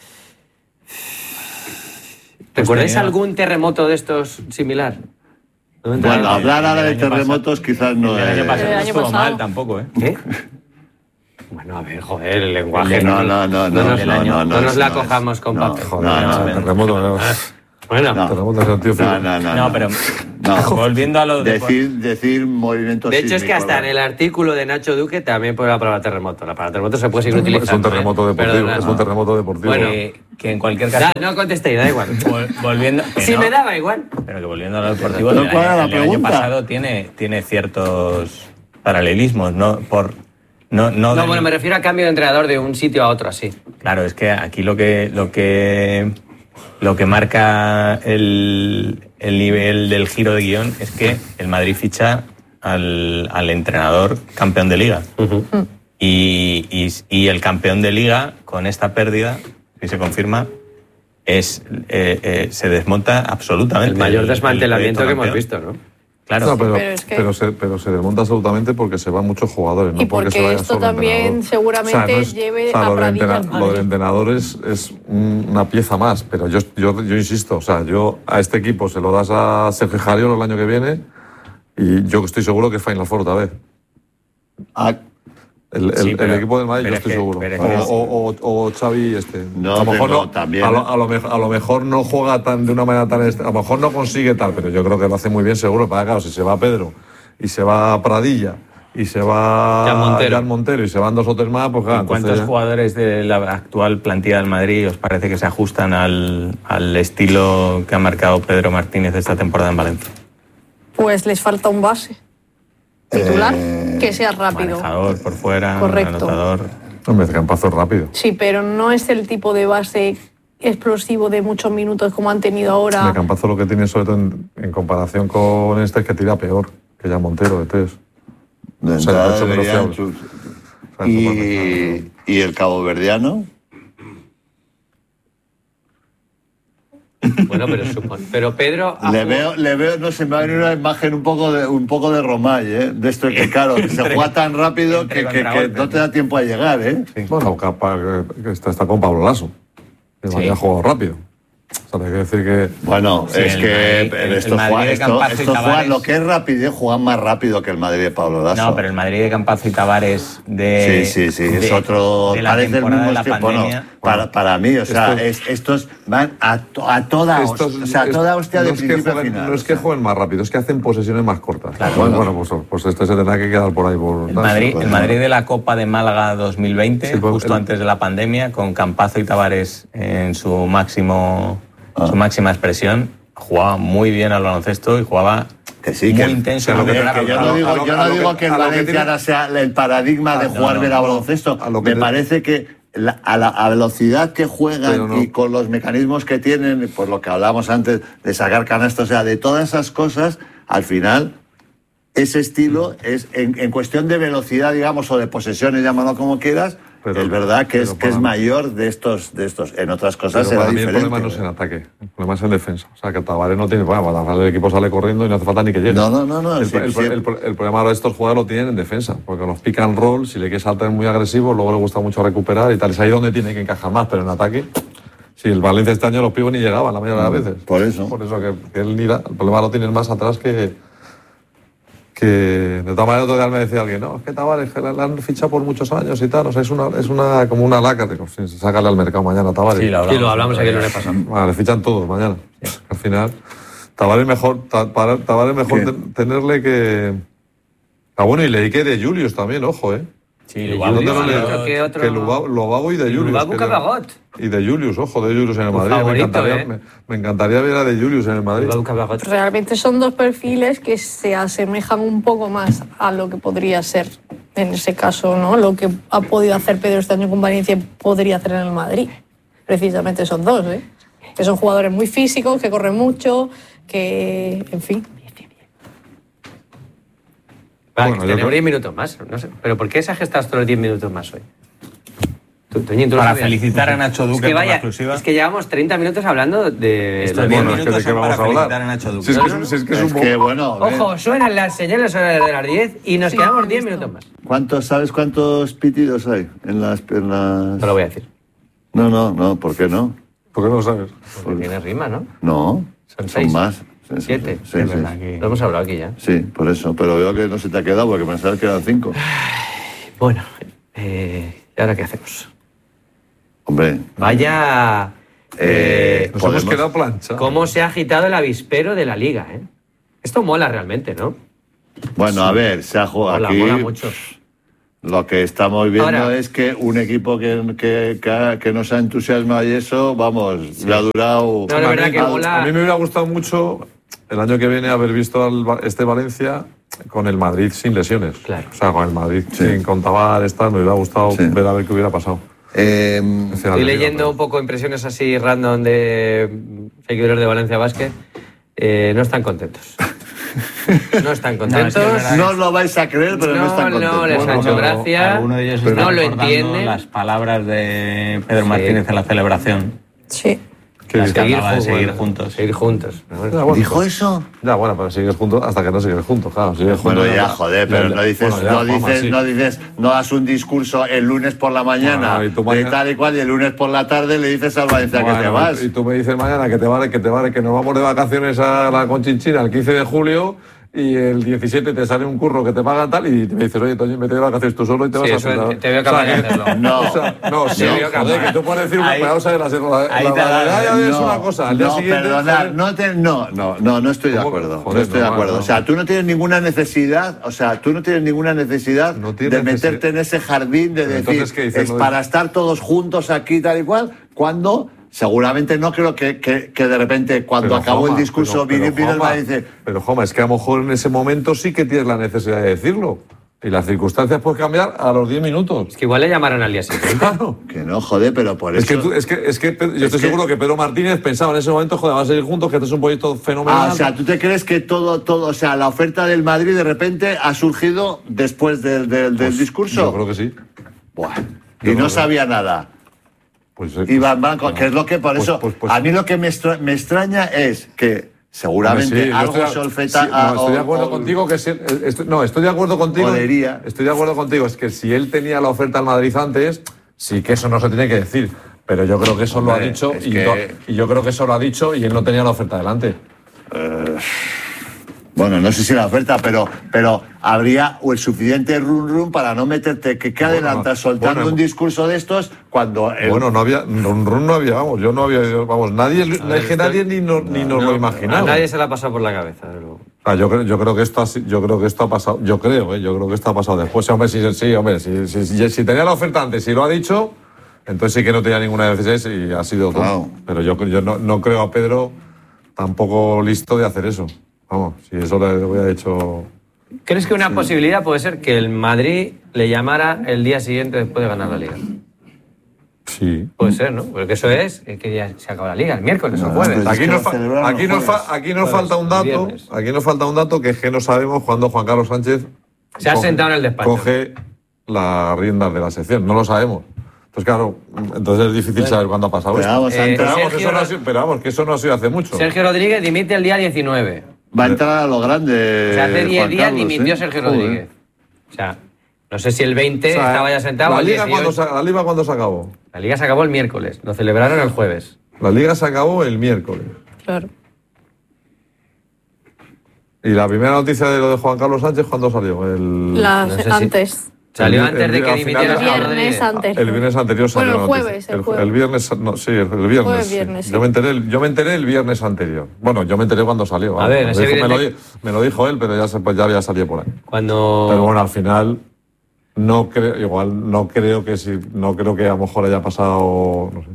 ¿Recordáis tenía- algún terremoto de estos similar? ¿No me Bueno, enteraba? hablar ahora de el año terremotos quizás no El año es... pasado El no año estuvo pasado. mal tampoco, ¿eh? ¿Qué? Bueno, a ver, joder, el lenguaje. El- No, no, no, no, nos, del no, año. no, no no nos es- la no es. cojamos con No, papel. Joder, no, no, no, terremoto, no. Bueno, No. Terremoto es el tío No, fino. no, no. No, pero No. volviendo a lo de... Decir, decir movimientos de hecho es que sísmicos, hasta en ¿no? el artículo de Nacho Duque también pone la palabra terremoto. La palabra terremoto se puede seguir Es utilizando. un terremoto ¿eh? deportivo. Perdona. Es un terremoto deportivo. Bueno. que, que en cualquier caso... Da, no contestéis, da igual. vol- volviendo... que Si no, me daba igual. Pero que volviendo a lo deportivo, No, el, ¿cuál era la el año pregunta? pasado tiene, tiene ciertos paralelismos, ¿no? Por, no, no, No, del- bueno, me refiero a cambio de entrenador de un sitio a otro, así. Claro, es que aquí lo que lo que lo que marca el, el nivel del giro de guión es que el Madrid ficha al, al entrenador campeón de liga. y, y, y el campeón de liga, con esta pérdida, si se confirma, es eh, eh, se desmonta absolutamente. El mayor el- desmantelamiento el que hemos proyecto visto, ¿no? Claro. No, pero, pero es que- pero, se, pero se desmonta absolutamente porque se van muchos jugadores, no Y porque, se porque vaya esto solo el también entrenador. seguramente lleve a lo, del Pradilla entrena- al lo del Madrid. entrenador es, es un- una pieza más, pero yo, yo, yo insisto, o sea, yo a este equipo se lo das a Sergio Jariolo el año que viene y yo estoy seguro que es Final Four otra vez. Ah, El, el- Sí, el pero- equipo del Madrid, pero yo es estoy que- seguro. pero es O, que es- o, o, o Xavi este. No, a lo mejor pero no, también- a, lo, a, lo mejor, a lo mejor no juega tan de una manera tan est- a lo mejor no consigue tal, pero yo creo que lo hace muy bien seguro. Para claro, si se va Pedro y se va Pradilla y se va Jan Montero. Jan Montero y se van dos o tres más, pues claro, ¿Y ¿Cuántos entonces- jugadores de la actual plantilla del Madrid os parece que se ajustan al, al estilo que ha marcado Pedro Martínez esta temporada en Valencia? Pues les falta un base titular Eh, que sea rápido. Manejador por fuera, Correcto. anotador. Hombre, Campazo es rápido. Sí, pero no es el tipo de base explosivo de muchos minutos como han tenido ahora. De Campazo lo que tiene sobre todo en, en comparación con este es que tira peor que Jan Montero de tres. de O sea, entrada mucho menos deberían fiable. sus- O sea, y, y el caboverdiano. Bueno, pero supone. Pero Pedro. ha Le jugado- veo, le veo, no sé, me va a venir una imagen un poco de un poco de Romay, ¿eh? De esto que, claro, que se Entre- juega tan rápido entre que, que- que contragolpes, no te da tiempo a llegar, ¿eh? Bueno, capaz que- que está, está con Pablo Lasso. Que Sí. Madrid ha jugado rápido. O sea, hay que decir que. Bueno, Sí, es el que Madrid- pero el- esto el Madrid juega, de esto, Campazo y esto juega- Tavares- lo que es rapidez juegan más rápido que el Madrid de Pablo Lasso. No, pero el Madrid de Campazo y Tavares de. Sí, sí, sí, es de- otro. de la Parece el temporada mismo de la tiempo, no. pandemia. Para, para mí, o sea, Estos- es- estos van a, to- a toda hostia, Estos- o sea, a es- toda hostia de no es que principio a jueguen- final. No es que o sea. jueguen más rápido, es que hacen posesiones más cortas. Claro. bueno, bueno, pues, pues este se tendrá que quedar por ahí. Por, El Madrid, pues, el Madrid de la Copa de Málaga dos mil veinte, Sí, pues, justo el- antes de la pandemia, con Campazo y Tavares en su máximo, Ah. su máxima expresión, jugaba muy bien al baloncesto y jugaba Que sí, muy que, intenso. a en lo ver, que que era yo la no pelota. digo, a lo- yo a no lo digo que- que el a lo que Valencia tiene- ahora sea el paradigma de no, jugar no, ver a no. baloncesto. A lo que Me te- parece que la- a la a velocidad que juegan Pero no. y con los mecanismos que tienen, por lo que hablábamos antes de sacar canastos, o sea, de todas esas cosas, al final ese estilo es en, en cuestión de velocidad, digamos, o de posesiones, llámalo como quieras. Pero- es verdad que es pero que es para- mayor de estos de estos en otras cosas Pero será para mí el diferente. problema no es en ataque, el problema es en defensa. O sea, que Tavares no tiene problema. Tavares, el equipo sale corriendo y no hace falta ni que llegue. No, no, no, no, El, sí, el- sí. el- el problema ahora de estos jugadores lo tienen en defensa, porque los pick and roll, si le quieres saltar muy agresivo, luego le gusta mucho recuperar y tal. Es ahí donde tiene que encajar más, pero en ataque. Si el Valencia este año los pibos ni llegaban la mayoría de las veces. Por eso. Por eso que, que él ni da. El problema lo tienes más atrás que, que de todas maneras otro día me decía alguien, no, es que Tavares, que la, la han fichado por muchos años y tal, o sea, es una, es una como una laca, digo, sí, sácale al mercado mañana, Tavares. Sí, lo hablamos, sí, lo hablamos aquí el lunes pasado. Vale, le fichan todos mañana. Sí. Al final, Tavares mejor, Tavares mejor ten, tenerle que... Ah, bueno, y leí que de Julius también, ojo, ¿eh? Sí, Lubabu, no le, que otro... que Lubabu y de Julius. Lubabu Cabagot. Y de Julius, ojo, de Julius en el Madrid. Favorito, me, encantaría, eh. me, me encantaría ver a de Julius en el Madrid. Realmente son dos perfiles que se asemejan un poco más a lo que podría ser, en ese caso, ¿no? Lo que ha podido hacer Pedro este año con Valencia podría hacer en el Madrid. Precisamente son dos, ¿eh? Que son jugadores muy físicos, que corren mucho, que, en fin... Vale, bueno, tenemos diez minutos más, no sé. ¿Pero por qué se ha gestado estos diez minutos más hoy? ¿Tú, Toñín, ¿tú para felicitar a Nacho Duque es que vaya, por la exclusiva. Es que llevamos treinta minutos hablando de... Estos diez minutos es que, son para felicitar a Nacho Duque. Si es que, no, no. Si es, que es, es un que, bueno... Ojo, suenan las señales de las diez y nos sí, quedamos diez minutos más. ¿Cuántos, ¿Sabes cuántos pitidos hay en las, en las...? No lo voy a decir. No, no, no, ¿por qué no? ¿Por qué no lo sabes? Porque Por... tiene rima, ¿no? No, son, son más. Sí, ¿Siete? Sí, sí, sí. Que... Lo hemos hablado aquí ya. Sí, por eso. Pero veo que no se te ha quedado porque pensaba que eran cinco. Bueno, eh, ¿y ahora qué hacemos? Hombre. Vaya... Eh, nos hemos quedado plancha. ¿Cómo se ha agitado el avispero de la Liga, eh? Esto mola realmente, ¿no? Bueno, sí. A ver, se ha jugado aquí... Mola mucho. Lo que estamos viendo ahora, es que un equipo que, que, que, que nos ha entusiasmado y eso, vamos, sí. le ha durado... No, la verdad que mola... A mí me hubiera gustado mucho... El año que viene haber visto al, este Valencia con el Madrid sin lesiones. Claro. O sea, con el Madrid sí. sin contar esta, me hubiera gustado sí. ver a ver qué hubiera pasado. Eh, estoy leyendo pero... un poco impresiones así random de seguidores de Valencia Basket. Eh, no están contentos. No están contentos. No, es que no os lo vais a creer, pero no, no están contentos. No, les bueno, ha hecho gracia. Alguno de ellos pero está no lo entiende. Las palabras de Pedro sí. Martínez en la celebración. Sí. Que seguir, de seguir juntos. Seguir juntos. Ya, bueno, ¿dijo pues, eso? Ya, bueno, pero sigues juntos hasta que no sigues juntos, claro. Sigues bueno, juntos, ya, ya, joder, pero ya, no dices, bueno, ya, no, dices vamos, sí. no dices, no das un discurso el lunes por la mañana, bueno, y mañana... de tal y cual, y el lunes por la tarde le dices al Valencia bueno, que te vas. Y tú me dices mañana que te vale, que te vale, que nos vamos de vacaciones a la Conchinchina el quince de julio... Y el diecisiete te sale un curro que te pagan tal y me dices, oye, Toño, vete de vacaciones tú solo y te sí, vas a sentar. Te veo capaz de hacerlo. No, o sea, no, sí, no, joder, que tú puedes decir una cosa de la Ahí te da. Es una cosa. Al día no, siguiente. Perdonar, no, te, no, no, no, no estoy de acuerdo. Joder, no estoy no, de acuerdo. No. O sea, tú no tienes ninguna necesidad, o sea, tú no tienes ninguna necesidad no tienes de meterte necesidad. en ese jardín de decir, es para estar todos juntos aquí tal y cual, cuando. Seguramente no creo que, que, que de repente cuando pero, acabó Joma, el discurso vino y dice... Pero, Joma, es que a lo mejor en ese momento sí que tienes la necesidad de decirlo. Y las circunstancias pueden cambiar a los diez minutos. Es que igual le llamaron al día siguiente. Claro. Que no, joder, pero por es eso... Que tú, es que, es que yo es estoy que... seguro que Pedro Martínez pensaba en ese momento, joder, va a seguir juntos, que esto es un proyecto fenomenal. Ah, o sea, ¿tú te crees que todo, todo, o sea, la oferta del Madrid de repente ha surgido después del, del, del pues, discurso? Yo creo que sí. Buah. Y no sabía nada. Pues, y van, van, no, que es lo que por pues, eso pues, pues, a mí lo que me, extra, me extraña es que seguramente sí, algo estoy, solfeta sí, no, estoy de acuerdo o, contigo que si, estoy, no estoy de acuerdo contigo podería. estoy de acuerdo contigo es que si él tenía la oferta al Madrid antes sí que eso no se tiene que decir pero yo creo que eso Hombre, lo ha dicho y, que... no, y yo creo que eso lo ha dicho y él no tenía la oferta delante. Uh... Bueno, no sé si la oferta, pero, pero habría el suficiente run run para no meterte que, que adelantas bueno, soltando bueno, un discurso de estos cuando... El... Bueno, no había, run run no había, vamos, yo no había, vamos, nadie, ver, es que nadie ni, no, ni nos no, lo imaginaba. A nadie se la ha pasado por la cabeza. Pero... Ah, yo, creo, yo, creo que esto ha, yo creo que esto ha pasado, yo creo, eh, yo creo que esto ha pasado después. Hombre, sí, sí, hombre, si, si, si, si tenía la oferta antes y lo ha dicho, entonces sí que no tenía ninguna necesidad y ha sido todo. Wow. Pero yo, yo no, no creo a Pedro tampoco listo de hacer eso. Vamos, si eso le hubiera hecho... ¿Crees que una sí. posibilidad puede ser que el Madrid le llamara el día siguiente después de ganar la Liga? Sí. Puede ser, ¿no? Porque eso es que ya se acaba la Liga, el miércoles o jueves. Aquí nos, fa aquí nos, fa aquí nos falta un dato, aquí nos falta un dato que es que no sabemos cuándo Juan Carlos Sánchez se ha coge, sentado en el despacho. Coge las riendas de la sección, no lo sabemos. Entonces, claro, entonces es difícil saber cuándo ha pasado pero esto. Eh, pero, vamos, que eso no ha sido, pero vamos, que eso no ha sido hace mucho. Sergio Rodríguez dimite el día diecinueve. Va a entrar a lo grande. O sea, hace diez días dimitió ¿eh? Sergio Rodríguez. O sea, no sé si el veinte o sea, estaba ya sentado. La Liga, cuando se, ¿La Liga cuándo se acabó? La Liga se acabó el miércoles. Lo celebraron el jueves. La Liga se acabó el miércoles. Claro. Y la primera noticia de lo de Juan Carlos Sánchez, ¿cuándo salió? El, La, no sé si- antes. Salió el- antes el- de que al final dimitiera de- El Rodríguez. viernes anterior. El viernes anterior salió Bueno, el la noticia. jueves, el El, jueves. el viernes, no, sí, el, el viernes. Jueves, sí. viernes, sí. Yo, me enteré, el- yo me enteré el viernes anterior. Bueno, yo me enteré cuando salió. A vamos, ver, me, es lo dijo, me, lo, evidente- di- me lo dijo él, pero ya, se, pues ya había salido por ahí. Cuando... Pero bueno, al final no creo, igual no creo que si, no creo que a lo mejor haya pasado, no sé.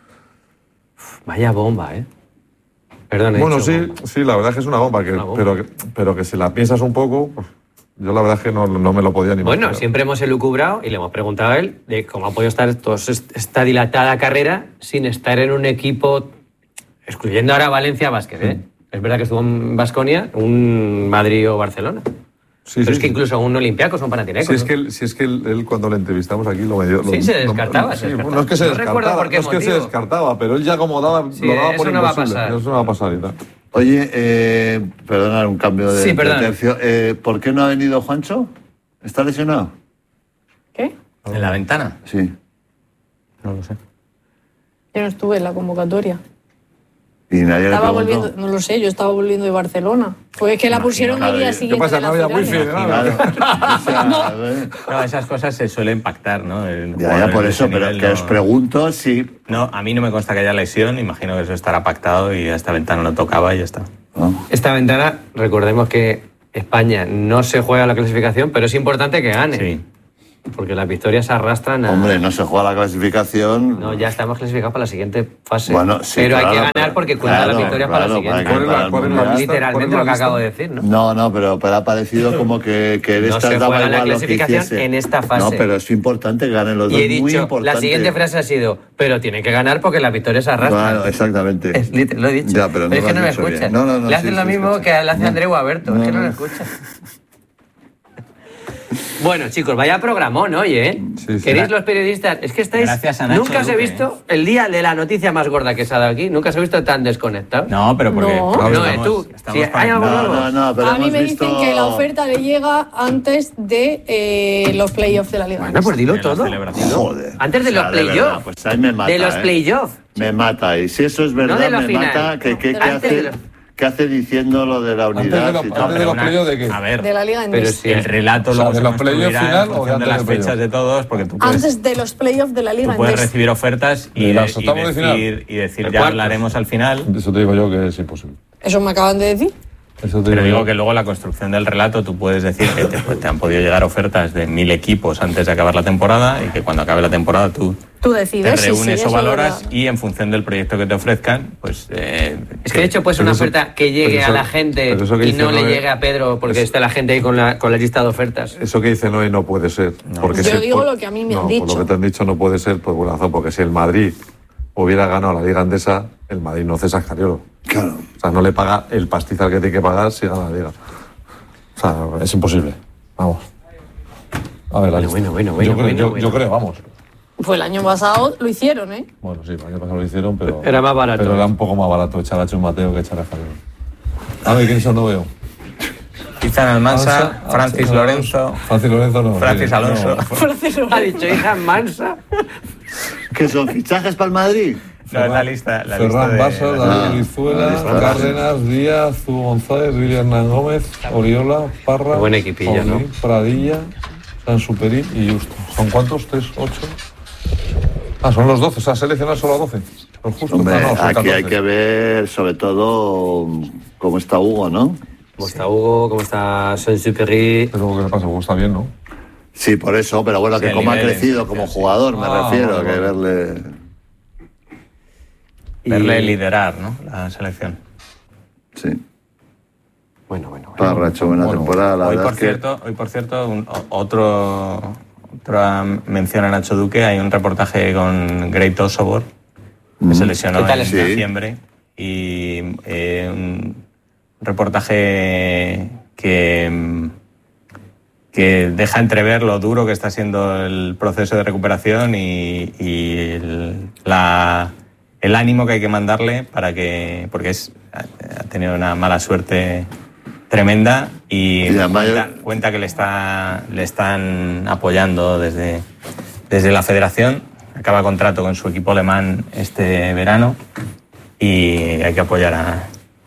Vaya bomba, ¿eh? Perdón, he Bueno, dicho sí, bomba. sí, la verdad es que es una bomba, que, Una bomba. Pero, que, pero que si la piensas un poco, pues, yo la verdad es que no, no me lo podía ni Bueno, imaginar. siempre hemos elucubrado y le hemos preguntado a él de cómo ha podido estar todos est- esta dilatada carrera sin estar en un equipo, excluyendo ahora Valencia Basket, ¿eh? Es verdad que estuvo en Baskonia, un Madrid o Barcelona. Sí, Pero sí, es que sí. incluso un Olympiacos, un Panathinaikos. Si es ¿no? que, él, si es que él, él cuando le entrevistamos aquí lo medio... Sí, lo- se lo- descartaba, sí, se descartaba. No es que se No recuerdo descartaba, por qué no es que se motivo. descartaba, pero él ya como daba, Sí, lo daba eso por no va a imposible. pasar. Eso no va a pasar y tal. Oye, eh, perdona un cambio de, Sí, de perdón. tercio. Eh, ¿Por qué no ha venido Juancho? ¿Está lesionado? ¿Qué? ¿En la ventana? Sí. No lo sé. Yo no estuve en la convocatoria. Y nadie Estaba le preguntó. volviendo, no lo sé, yo estaba volviendo de Barcelona. Pues es que la pusieron el día ¿qué siguiente. pasa? de No la había ceremonia. wifi, nada. Claro. O sea, eh, No, esas cosas se suelen pactar, ¿no? El ya, jugador ya, por de eso, ese pero nivel que no- os pregunto si... No, a mí no me consta que haya lesión, imagino que eso estará pactado y a esta ventana no tocaba y ya está. ¿no? Esta ventana, recordemos que España no se juega la clasificación, pero es importante que gane. Sí. Porque las victorias se arrastran a... Hombre, no se juega la clasificación. No, ya estamos clasificados para la siguiente fase. Bueno, sí, pero hay claro, que ganar pero- porque cuentan claro, las victorias para la claro, siguiente. para que- para el Ponen la- Mundial. lista, Literalmente ponen lo la que lista. acabo de decir, ¿no? No, no, pero, pero ha parecido como que, que de No estas se daba juega la igual lo que clasificación hiciese. en esta fase. No, pero es importante que ganen los Y dos. he muy dicho, importante. la siguiente frase ha sido, pero tienen que ganar porque las victorias se arrastran. Claro, exactamente. Es lit- lo he dicho. Ya, pero no es lo que has no me dicho bien. escuchan. No, no, no, le sí, hacen lo sí, mismo escucha. que le hace No. Andreu Alberto. No, es que no no. lo escuchan. Bueno, chicos, vaya programón hoy, ¿eh? Sí, sí. ¿Queréis los periodistas? Es que estáis... Gracias a Nacho Nunca os he Duque, visto el día de la noticia más gorda que se ha dado aquí. Nunca os he visto tan desconectado. No, pero porque... No. porque No, estamos- eh, tú, estamos si hay algo conectados. No, nuevo. no, no, pero A mí hemos me visto... dicen que la oferta le llega antes de eh, los playoffs de la Liga. Bueno, pues dilo En la todo. celebración. Joder. Antes de O sea, los de verdad, playoffs. Pues ahí me mata, de los ¿eh? playoffs. Me mata. Y si eso es verdad, No de la me final. mata. ¿Qué, qué, No, qué antes de hace, los- qué hace diciendo lo de la Antes de unidad? los- y tal? antes de los una- playoffs, ¿de qué? A ver, De la Liga Pero Endesa. sí. el relato O sea, luego de se los playoffs construirá final en o función de de antes las del fechas playoff. de todos, porque tú puedes, Antes de los playoffs de la Liga tú puedes Endesa. recibir ofertas y, ¿De las y octavos de final? decir, y decir De ya cuartos. hablaremos al final. Eso te digo yo que es imposible. Eso me acaban de decir. Eso te Pero digo digo yo. que luego la construcción del relato tú puedes decir que te, pues, te han podido llegar ofertas de mil equipos antes de acabar la temporada y que cuando acabe la temporada tú Tú te decides. sí, reúnes sí, o eso es valoras verdad. y en función del proyecto que te ofrezcan, pues... eh, Es que de hecho puede ser Pero una eso- oferta que llegue pero eso- a la gente pero eso que y dice no le Noé- llegue a Pedro porque está la gente ahí con la, con la lista de ofertas. Eso que dice Noé no puede ser. Porque Yo si- digo por- lo que a mí me no, han por dicho. lo que te han dicho no puede ser por buena razón, porque si el Madrid hubiera ganado la Liga Endesa, el Madrid no cesa a Escariolo. Claro. O sea, no le paga el pastizal que tiene que pagar si gana la Liga. O sea, es imposible. Vamos. A ver, la Bueno, lista. bueno, bueno, bueno, yo, creo, bueno, yo- bueno. yo creo, vamos. Pues el año pasado lo hicieron, ¿eh? Bueno, sí, el año pasado lo hicieron, pero... Era más barato. Pero era un poco más barato echar a Chus Mateo que echar a Escariolo. A ver, ¿quién son? No veo. Izan Almansa, Alonso, Francis Alonso, Lorenzo, Francis Lorenzo no. Francis sí, Alonso. no. Ha dicho hija mansa. ¿Qué son fichajes para el Madrid? No, es la lista, la lista Ferran de... Basas, Ah, David Lizuela, Ferran. Cárdenas, Díaz, Zu González, Billy Hernán Gómez, Oriola, Parra, Qué buen equipillo, ¿no? Paulín, Pradilla, San Superín y Justo. ¿Son cuántos? ¿Tres? ¿Ocho? Ah, son los doce. ¿Se ha seleccionado solo a doce? Los justos. Hombre, Ah, no, son aquí hay catorce. que ver sobre todo cómo está Hugo, ¿no? ¿Cómo está Hugo? ¿Cómo está Saint-Exupéry? Pero ¿qué le pasa? Hugo está bien, ¿no? Sí, por eso, pero bueno, Sí, que el cómo ha nivel, crecido sí, como sí. jugador, me Ah, refiero, vale, que vale. verle... Y- Verle liderar, ¿no? La selección. Sí, Bueno, bueno, bueno. Parra ha hecho buena Bueno, temporada, la Hoy verdad por, es que... cierto, hoy, por cierto, un- o- otro, otra mención a Nacho Duque. Hay un reportaje con Greit Osobor, que se lesionó ¿Qué tal en está? Sí. diciembre. Y eh, un reportaje que, que deja entrever lo duro que está siendo el proceso de recuperación y, y el, la, el ánimo que hay que mandarle para que... porque es, ha ha tenido una mala suerte tremenda y Y además cuenta, yo- cuenta que le, está, le están apoyando desde, desde la federación. Acaba contrato con su equipo alemán este verano y hay que apoyar a,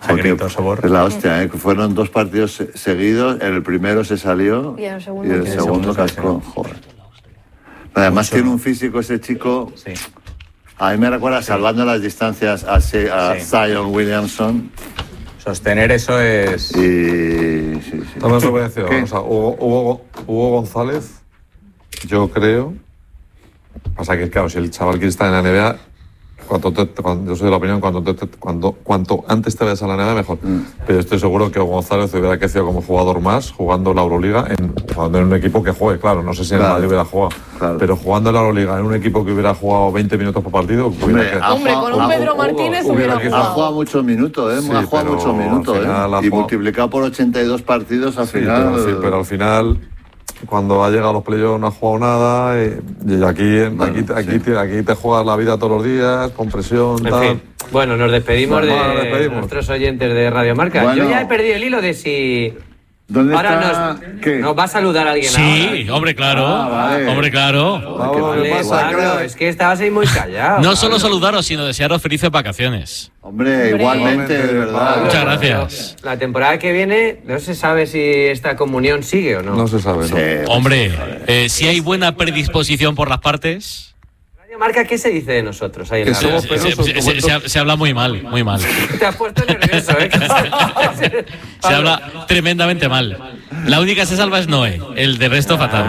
Porque es la hostia, ¿eh? Fueron dos partidos se- seguidos, en el primero se salió Y en el segundo, y el que- segundo cascó. Joder. Además tiene un físico ese chico. Sí. A mí me recuerda, salvando las distancias, a, Se- a Sí. Zion Williamson. Sostener eso es... Y... Sí, sí. No me has obedecido. ¿Qué? O sea, Hugo, Hugo, Hugo González, yo creo. Pasa que, claro, si el chaval quiere estar en la N B A, cuanto te- cuando, yo soy de la opinión, cuando, te- te- cuando, cuanto antes te vayas a la N B A, mejor. Mm. Pero estoy seguro que Hugo González hubiera crecido como jugador más, jugando la Euroliga, en, jugando en un equipo que juegue, claro. No sé si en Claro. el Madrid hubiera jugado. Claro. Pero jugando en la Euroliga, en un equipo que hubiera jugado veinte minutos por partido, hubiera Hombre, crecido. ha Hombre, con un ha- Pedro ha- Martínez hubiera hubiera que- Ha jugado. jugado muchos minutos, ¿eh? Sí, ha jugado pero muchos minutos, al final ¿eh? ha Y jugado- multiplicado por ochenta y dos partidos, al Sí, final... pero, sí, pero al final, cuando ha llegado a los playoffs no ha jugado nada. Y, y aquí, Bueno, aquí, aquí, sí. te, aquí te juegas la vida todos los días, con presión, En tal. fin. Bueno, nos despedimos Bueno, de nos despedimos. nuestros oyentes de Radio Marca. Bueno. Yo ya he perdido el hilo de si... ¿Dónde Ahora está? nos, ¿Qué? nos va a saludar alguien Sí, ahora. hombre, claro. Ah, vale. Hombre, claro. Pablo, ¿qué Vale, pasa? Pablo, ¿Qué- es que estabas ahí muy callado. No solo Pablo. saludaros, sino desearos felices vacaciones. Hombre, igualmente, de verdad. Muchas gracias. La temporada que viene no se sabe si esta comunión sigue o no. No se sabe, ¿no? Sí. Hombre, eh, si hay buena predisposición por las partes, Radio Marca, ¿qué se dice de nosotros ahí en Que la se, somos radio? se- se- se- se- se habla muy mal, muy mal. Te has puesto nervioso, ¿eh? Se habla tremendamente mal. La única que se salva es Noé, el de resto fatal.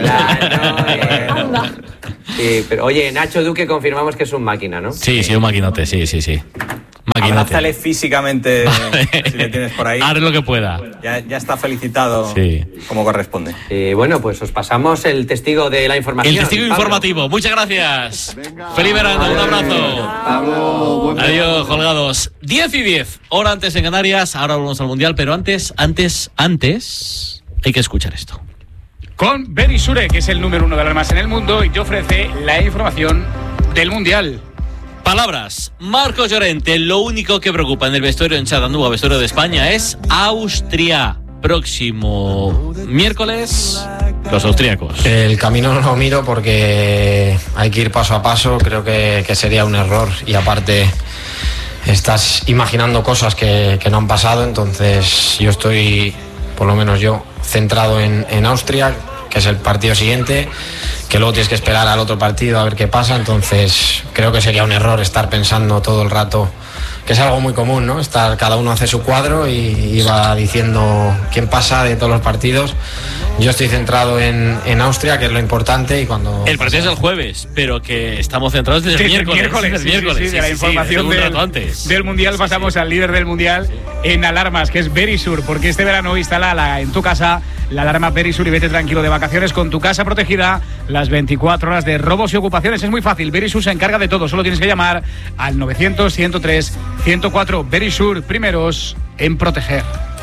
Ay, no, eh. Sí, pero oye, Nacho Duque confirmamos que es un máquina, ¿no? Sí, sí, un maquinote, sí, sí, sí. Abrázale Maquinote. físicamente si le tienes por ahí. Haré lo que pueda. Ya, ya está felicitado Sí. como corresponde. Y bueno, pues os pasamos el testigo de la información. El testigo Pablo. informativo. Muchas gracias. Feliz verano, un abrazo. Pablo, buen Adiós, colgados. diez y diez, hora antes en Canarias. Ahora volvemos al Mundial, pero antes, antes, antes, hay que escuchar esto. Con Berisure, que es el número uno de alarmas en el mundo y te ofrece la información del Mundial. Palabras. Marcos Llorente, lo único que preocupa en el vestuario en Chattanooga, vestuario de España, es Austria. Próximo miércoles, los austríacos. El camino no lo miro porque hay que ir paso a paso, creo que, que sería un error y aparte estás imaginando cosas que, que no han pasado, entonces yo estoy, por lo menos yo, centrado en, en Austria, que es el partido siguiente, que luego tienes que esperar al otro partido a ver qué pasa, entonces creo que sería un error estar pensando todo el rato, que es algo muy común, ¿no? Estar, cada uno hace su cuadro y, y va diciendo quién pasa de todos los partidos. Yo estoy centrado en, en Austria, que es lo importante, y cuando... El partido es el jueves, pero que estamos centrados desde el Desde miércoles. miércoles, desde sí, el miércoles, sí, sí, de la sí, sí, información un del, rato antes. del Mundial Sí, pasamos sí. al líder del Mundial en alarmas, que es Verisur, porque este verano instala la- en tu casa la alarma Verisur y vete tranquilo de vacaciones con tu casa protegida las veinticuatro horas de robos y ocupaciones. Es muy fácil, Verisur se encarga de todo, solo tienes que llamar al novecientos, ciento tres, ciento cuatro. Verisur, primeros en proteger.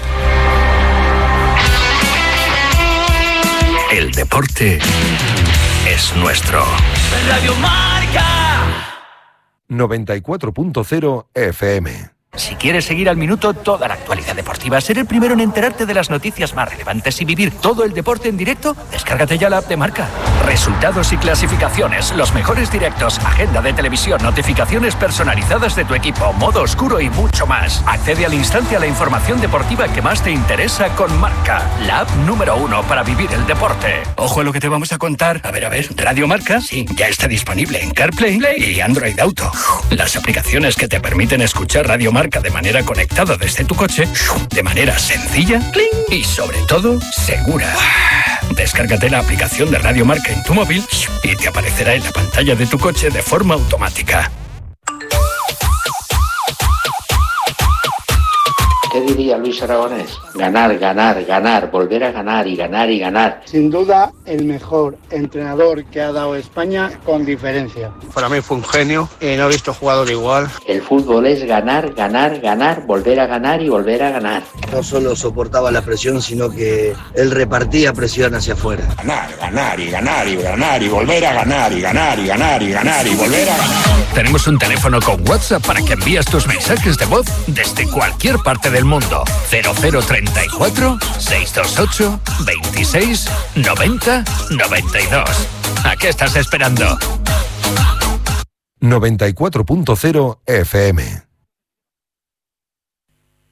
El deporte es nuestro. Radio Marca. noventa y cuatro punto cero F M. Si quieres seguir al minuto toda la actualidad deportiva, ser el primero en enterarte de las noticias más relevantes y vivir todo el deporte en directo, descárgate ya la app de Marca. Resultados y clasificaciones, los mejores directos, agenda de televisión, notificaciones personalizadas de tu equipo, modo oscuro y mucho más. Accede al instante a la información deportiva que más te interesa con Marca, la app número uno para vivir el deporte. Ojo a lo que te vamos a contar. A ver, a ver, Radio Marca, sí, ya está disponible en CarPlay y Android Auto. Las aplicaciones que te permiten escuchar Radio Marca de manera conectada desde tu coche, de manera sencilla y sobre todo segura. Descárgate la aplicación de Radio Marca en tu móvil y te aparecerá en la pantalla de tu coche de forma automática. ¿Qué diría Luis Aragonés? Ganar, ganar, ganar, volver a ganar y ganar y ganar. Sin duda, el mejor entrenador que ha dado España con diferencia. Para mí fue un genio y no he visto jugador igual. El fútbol es ganar, ganar, ganar, volver a ganar y volver a ganar. No solo soportaba la presión, sino que él repartía presión hacia afuera. Ganar, ganar y ganar y ganar y volver a ganar y ganar y ganar y ganar y volver a ganar. Tenemos un teléfono con WhatsApp para que envíes tus mensajes de voz desde cualquier parte del mundo. cero cero treinta y cuatro, seiscientos veintiocho, veintiséis, noventa, noventa y dos. ¿A qué estás esperando? noventa y cuatro punto cero F M.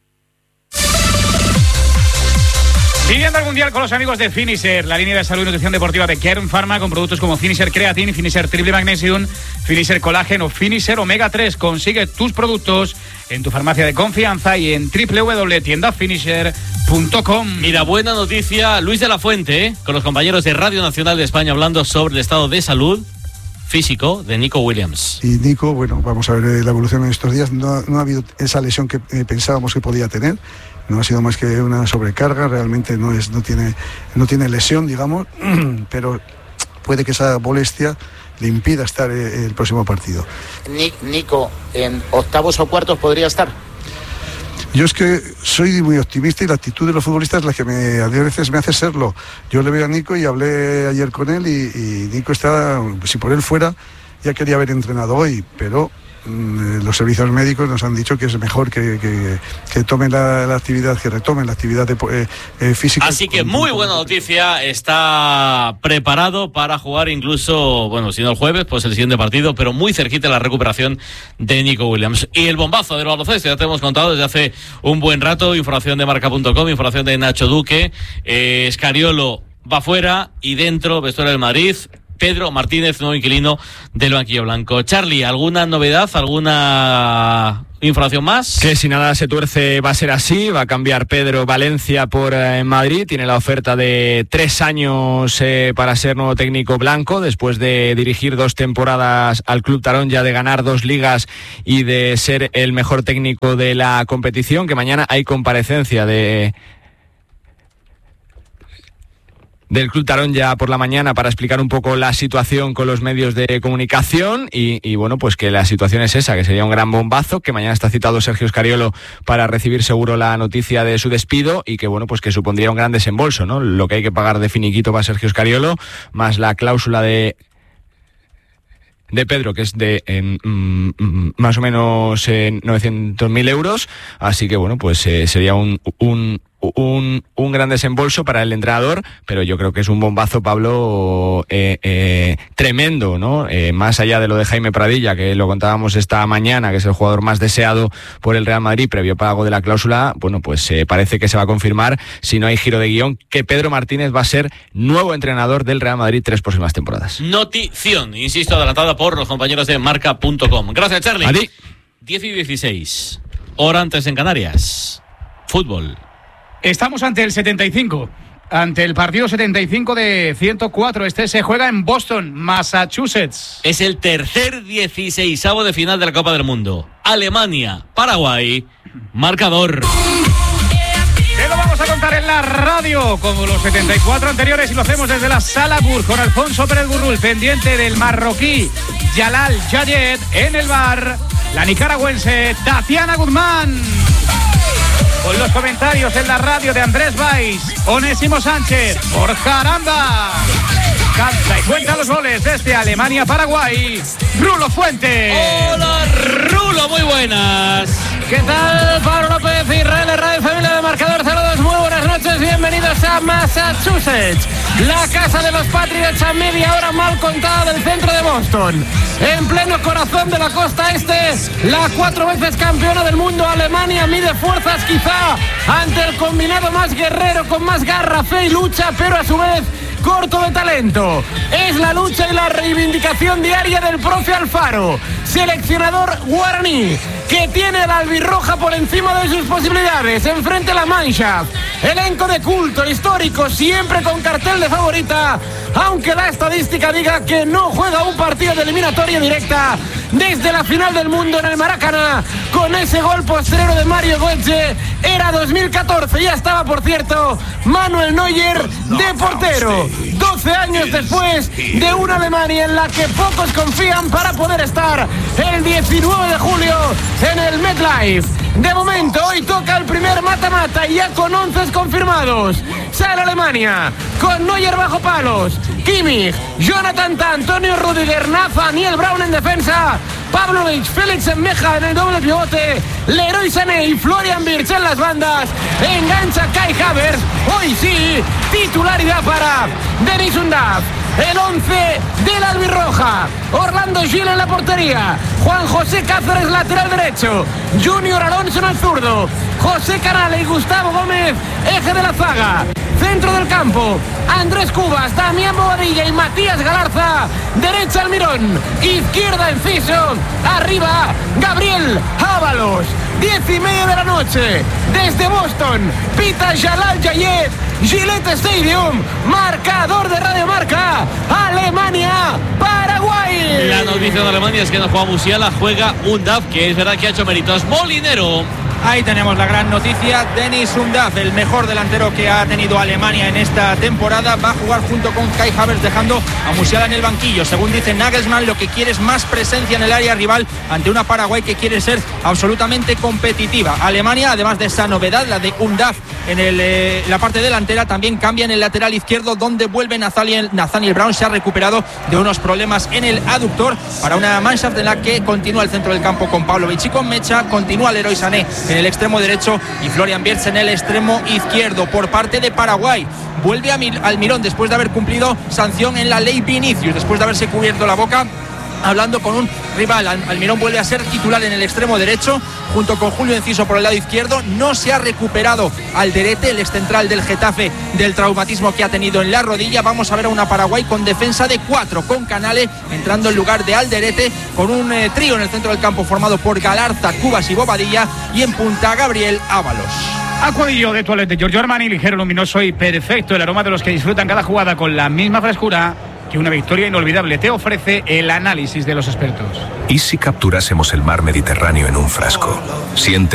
Viviendo el Mundial con los amigos de Finisher, la línea de salud y nutrición deportiva de Kern Pharma, con productos como Finisher Creatine, Finisher Triple Magnesium, Finisher Colágeno, Finisher Omega tres. Consigue tus productos en tu farmacia de confianza y en doble u doble u doble u punto tienda finisher punto com. Mira, buena noticia, Luis de la Fuente, ¿eh? con los compañeros de Radio Nacional de España hablando sobre el estado de salud físico de Nico Williams. Y Nico, bueno, vamos a ver la evolución en estos días. No, no ha habido esa lesión que eh, pensábamos que podía tener. No ha sido más que una sobrecarga, realmente no es, no tiene, no tiene lesión, digamos, pero puede que esa molestia le impida estar el próximo partido. Nico, ¿en octavos o cuartos podría estar? Yo es que soy muy optimista y la actitud de los futbolistas es la que me, a veces me hace serlo. Yo le veo a Nico y hablé ayer con él y, y Nico está, si por él fuera, ya quería haber entrenado hoy, pero los servicios médicos nos han dicho que es mejor que, que, que tomen la, la actividad, que retomen la actividad de, eh, eh, física. Así que muy buena noticia, está preparado para jugar incluso, bueno, si no el jueves, pues el siguiente partido, pero muy cerquita la recuperación de Nico Williams. Y el bombazo del baloncesto, ya te hemos contado desde hace un buen rato, información de marca punto com, información de Nacho Duque, eh, Scariolo va fuera y dentro, vestuario del Madrid, Pedro Martínez, nuevo inquilino del banquillo blanco. Charlie, ¿alguna novedad, alguna información más? Que si nada se tuerce va a ser así, va a cambiar Pedro Valencia por eh, Madrid, tiene la oferta de tres años eh, para ser nuevo técnico blanco, después de dirigir dos temporadas al Club Taronja, de ganar dos ligas y de ser el mejor técnico de la competición, que mañana hay comparecencia de... del Club Taronja por la mañana para explicar un poco la situación con los medios de comunicación y, y bueno, pues que la situación es esa, que sería un gran bombazo, que mañana está citado Sergio Scariolo para recibir seguro la noticia de su despido y que bueno, pues que supondría un gran desembolso, ¿no? Lo que hay que pagar de finiquito para Sergio Scariolo, más la cláusula de de Pedro, que es de eh, mm, más o menos eh, novecientos mil euros, así que bueno, pues eh, sería un, un Un, un gran desembolso para el entrenador, pero yo creo que es un bombazo, Pablo, eh, eh, tremendo, ¿no? Eh, más allá de lo de Jaime Pradilla, que lo contábamos esta mañana, que es el jugador más deseado por el Real Madrid, previo pago de la cláusula, bueno, pues eh, parece que se va a confirmar, si no hay giro de guión, que Pedro Martínez va a ser nuevo entrenador del Real Madrid tres próximas temporadas. Notición, insisto, adelantada por los compañeros de marca punto com. Gracias, Charlie. A ti. diez y dieciséis, hora antes en Canarias. Fútbol. Estamos ante el setenta y cinco, ante el partido setenta y cinco de ciento cuatro. Este se juega en Boston, Massachusetts. Es el tercer dieciseisavo de final de la Copa del Mundo. Alemania, Paraguay, marcador. Te lo vamos a contar en la radio, como los setenta y cuatro anteriores, y lo hacemos desde la Sala Bur, con Alfonso Pérez Gurrul, pendiente del marroquí Yalal Yayed, en el bar la nicaragüense Tatiana Guzmán. Con los comentarios en la radio de Andrés Valls, Onésimo Sánchez, Borja Aranda. Canta y cuenta los goles desde Alemania-Paraguay, Rulo Fuente. Hola, Rulo, muy buenas. ¿Qué tal, Pablo López, Israel Herrera, familia de Marcador? Saludos, muy buenas noches, bienvenidos a Massachusetts, la casa de los Patriots, a media hora mal contada del centro de Boston. En pleno corazón de la costa este, la cuatro veces campeona del mundo Alemania mide fuerzas quizá ante el combinado más guerrero, con más garra, fe y lucha, pero a su vez corto de talento. Es la lucha y la reivindicación diaria del profe Alfaro, seleccionador guaraní, que tiene la albirroja por encima de sus posibilidades. Enfrente la Mannschaft, elenco de culto histórico, siempre con cartel de favorita, aunque la estadística diga que no juega un partido de eliminatoria directa desde la final del mundo en el Maracaná, con ese gol postrero de Mario Götze. Era dos mil catorce, ya estaba, por cierto, Manuel Neuer de portero. doce años después de una Alemania en la que pocos confían para poder estar el diecinueve de julio en el MetLife. De momento, hoy toca el primer mata-mata y ya con once confirmados. Sale Alemania con Neuer bajo palos, Kimmich, Jonathan Tah, Antonio Rüdiger, Nathaniel Brown en defensa, Pavlovic, Félix Enmeja en el doble pivote, Leroy Sané y Florian Wirtz en las bandas. Engancha Kai Havertz, hoy sí, titularidad para Denis Undav. el once de la albirroja. Orlando Gil en la portería, Juan José Cáceres lateral derecho, Junior Alonso en el zurdo, José Canales y Gustavo Gómez eje de la zaga. Centro del campo, Andrés Cubas, Damián Bobadilla y Matías Galarza. Derecha Almirón, izquierda Enciso, arriba Gabriel Ábalos. Diez y media de la noche, desde Boston, pita Jalal Yayet, Gillette Stadium, marcador de Radio Marca, Alemania, Paraguay. La noticia de Alemania es que no juega Musiala, juega Undav, que es verdad que ha hecho méritos. Molinero. Ahí tenemos la gran noticia. Denis Undav, el mejor delantero que ha tenido Alemania en esta temporada, va a jugar junto con Kai Havertz, dejando a Musiala en el banquillo. Según dice Nagelsmann, lo que quiere es más presencia en el área rival ante una Paraguay que quiere ser absolutamente competitiva. Alemania, además de esa novedad, la de Undav en el, eh, la parte delantera, también cambia en el lateral izquierdo, donde vuelve Nathaniel, Nathaniel Brown. Se ha recuperado de unos problemas en el aductor para una Mannschaft en la que continúa el centro del campo con Pavlovic y con Mecha. Continúa Leroy Sané en el extremo derecho y Florian Wirtz en el extremo izquierdo. Por parte de Paraguay, vuelve a Almirón después de haber cumplido sanción en la ley Vinicius, después de haberse cubierto la boca hablando con un rival. Almirón vuelve a ser titular en el extremo derecho junto con Julio Enciso por el lado izquierdo. No se ha recuperado Alderete, el excentral del Getafe, del traumatismo que ha tenido en la rodilla. Vamos a ver a una Paraguay con defensa de cuatro, con Canale entrando en lugar de Alderete, con un eh, trío en el centro del campo formado por Galarza, Cubas y Bobadilla, y en punta Gabriel Ábalos. Acuadillo de Toilette de Giorgio Armani, ligero, luminoso y perfecto. El aroma de los que disfrutan cada jugada con la misma frescura que una victoria inolvidable. Te ofrece el análisis de los expertos. ¿Y si capturásemos el mar Mediterráneo en un frasco? Siente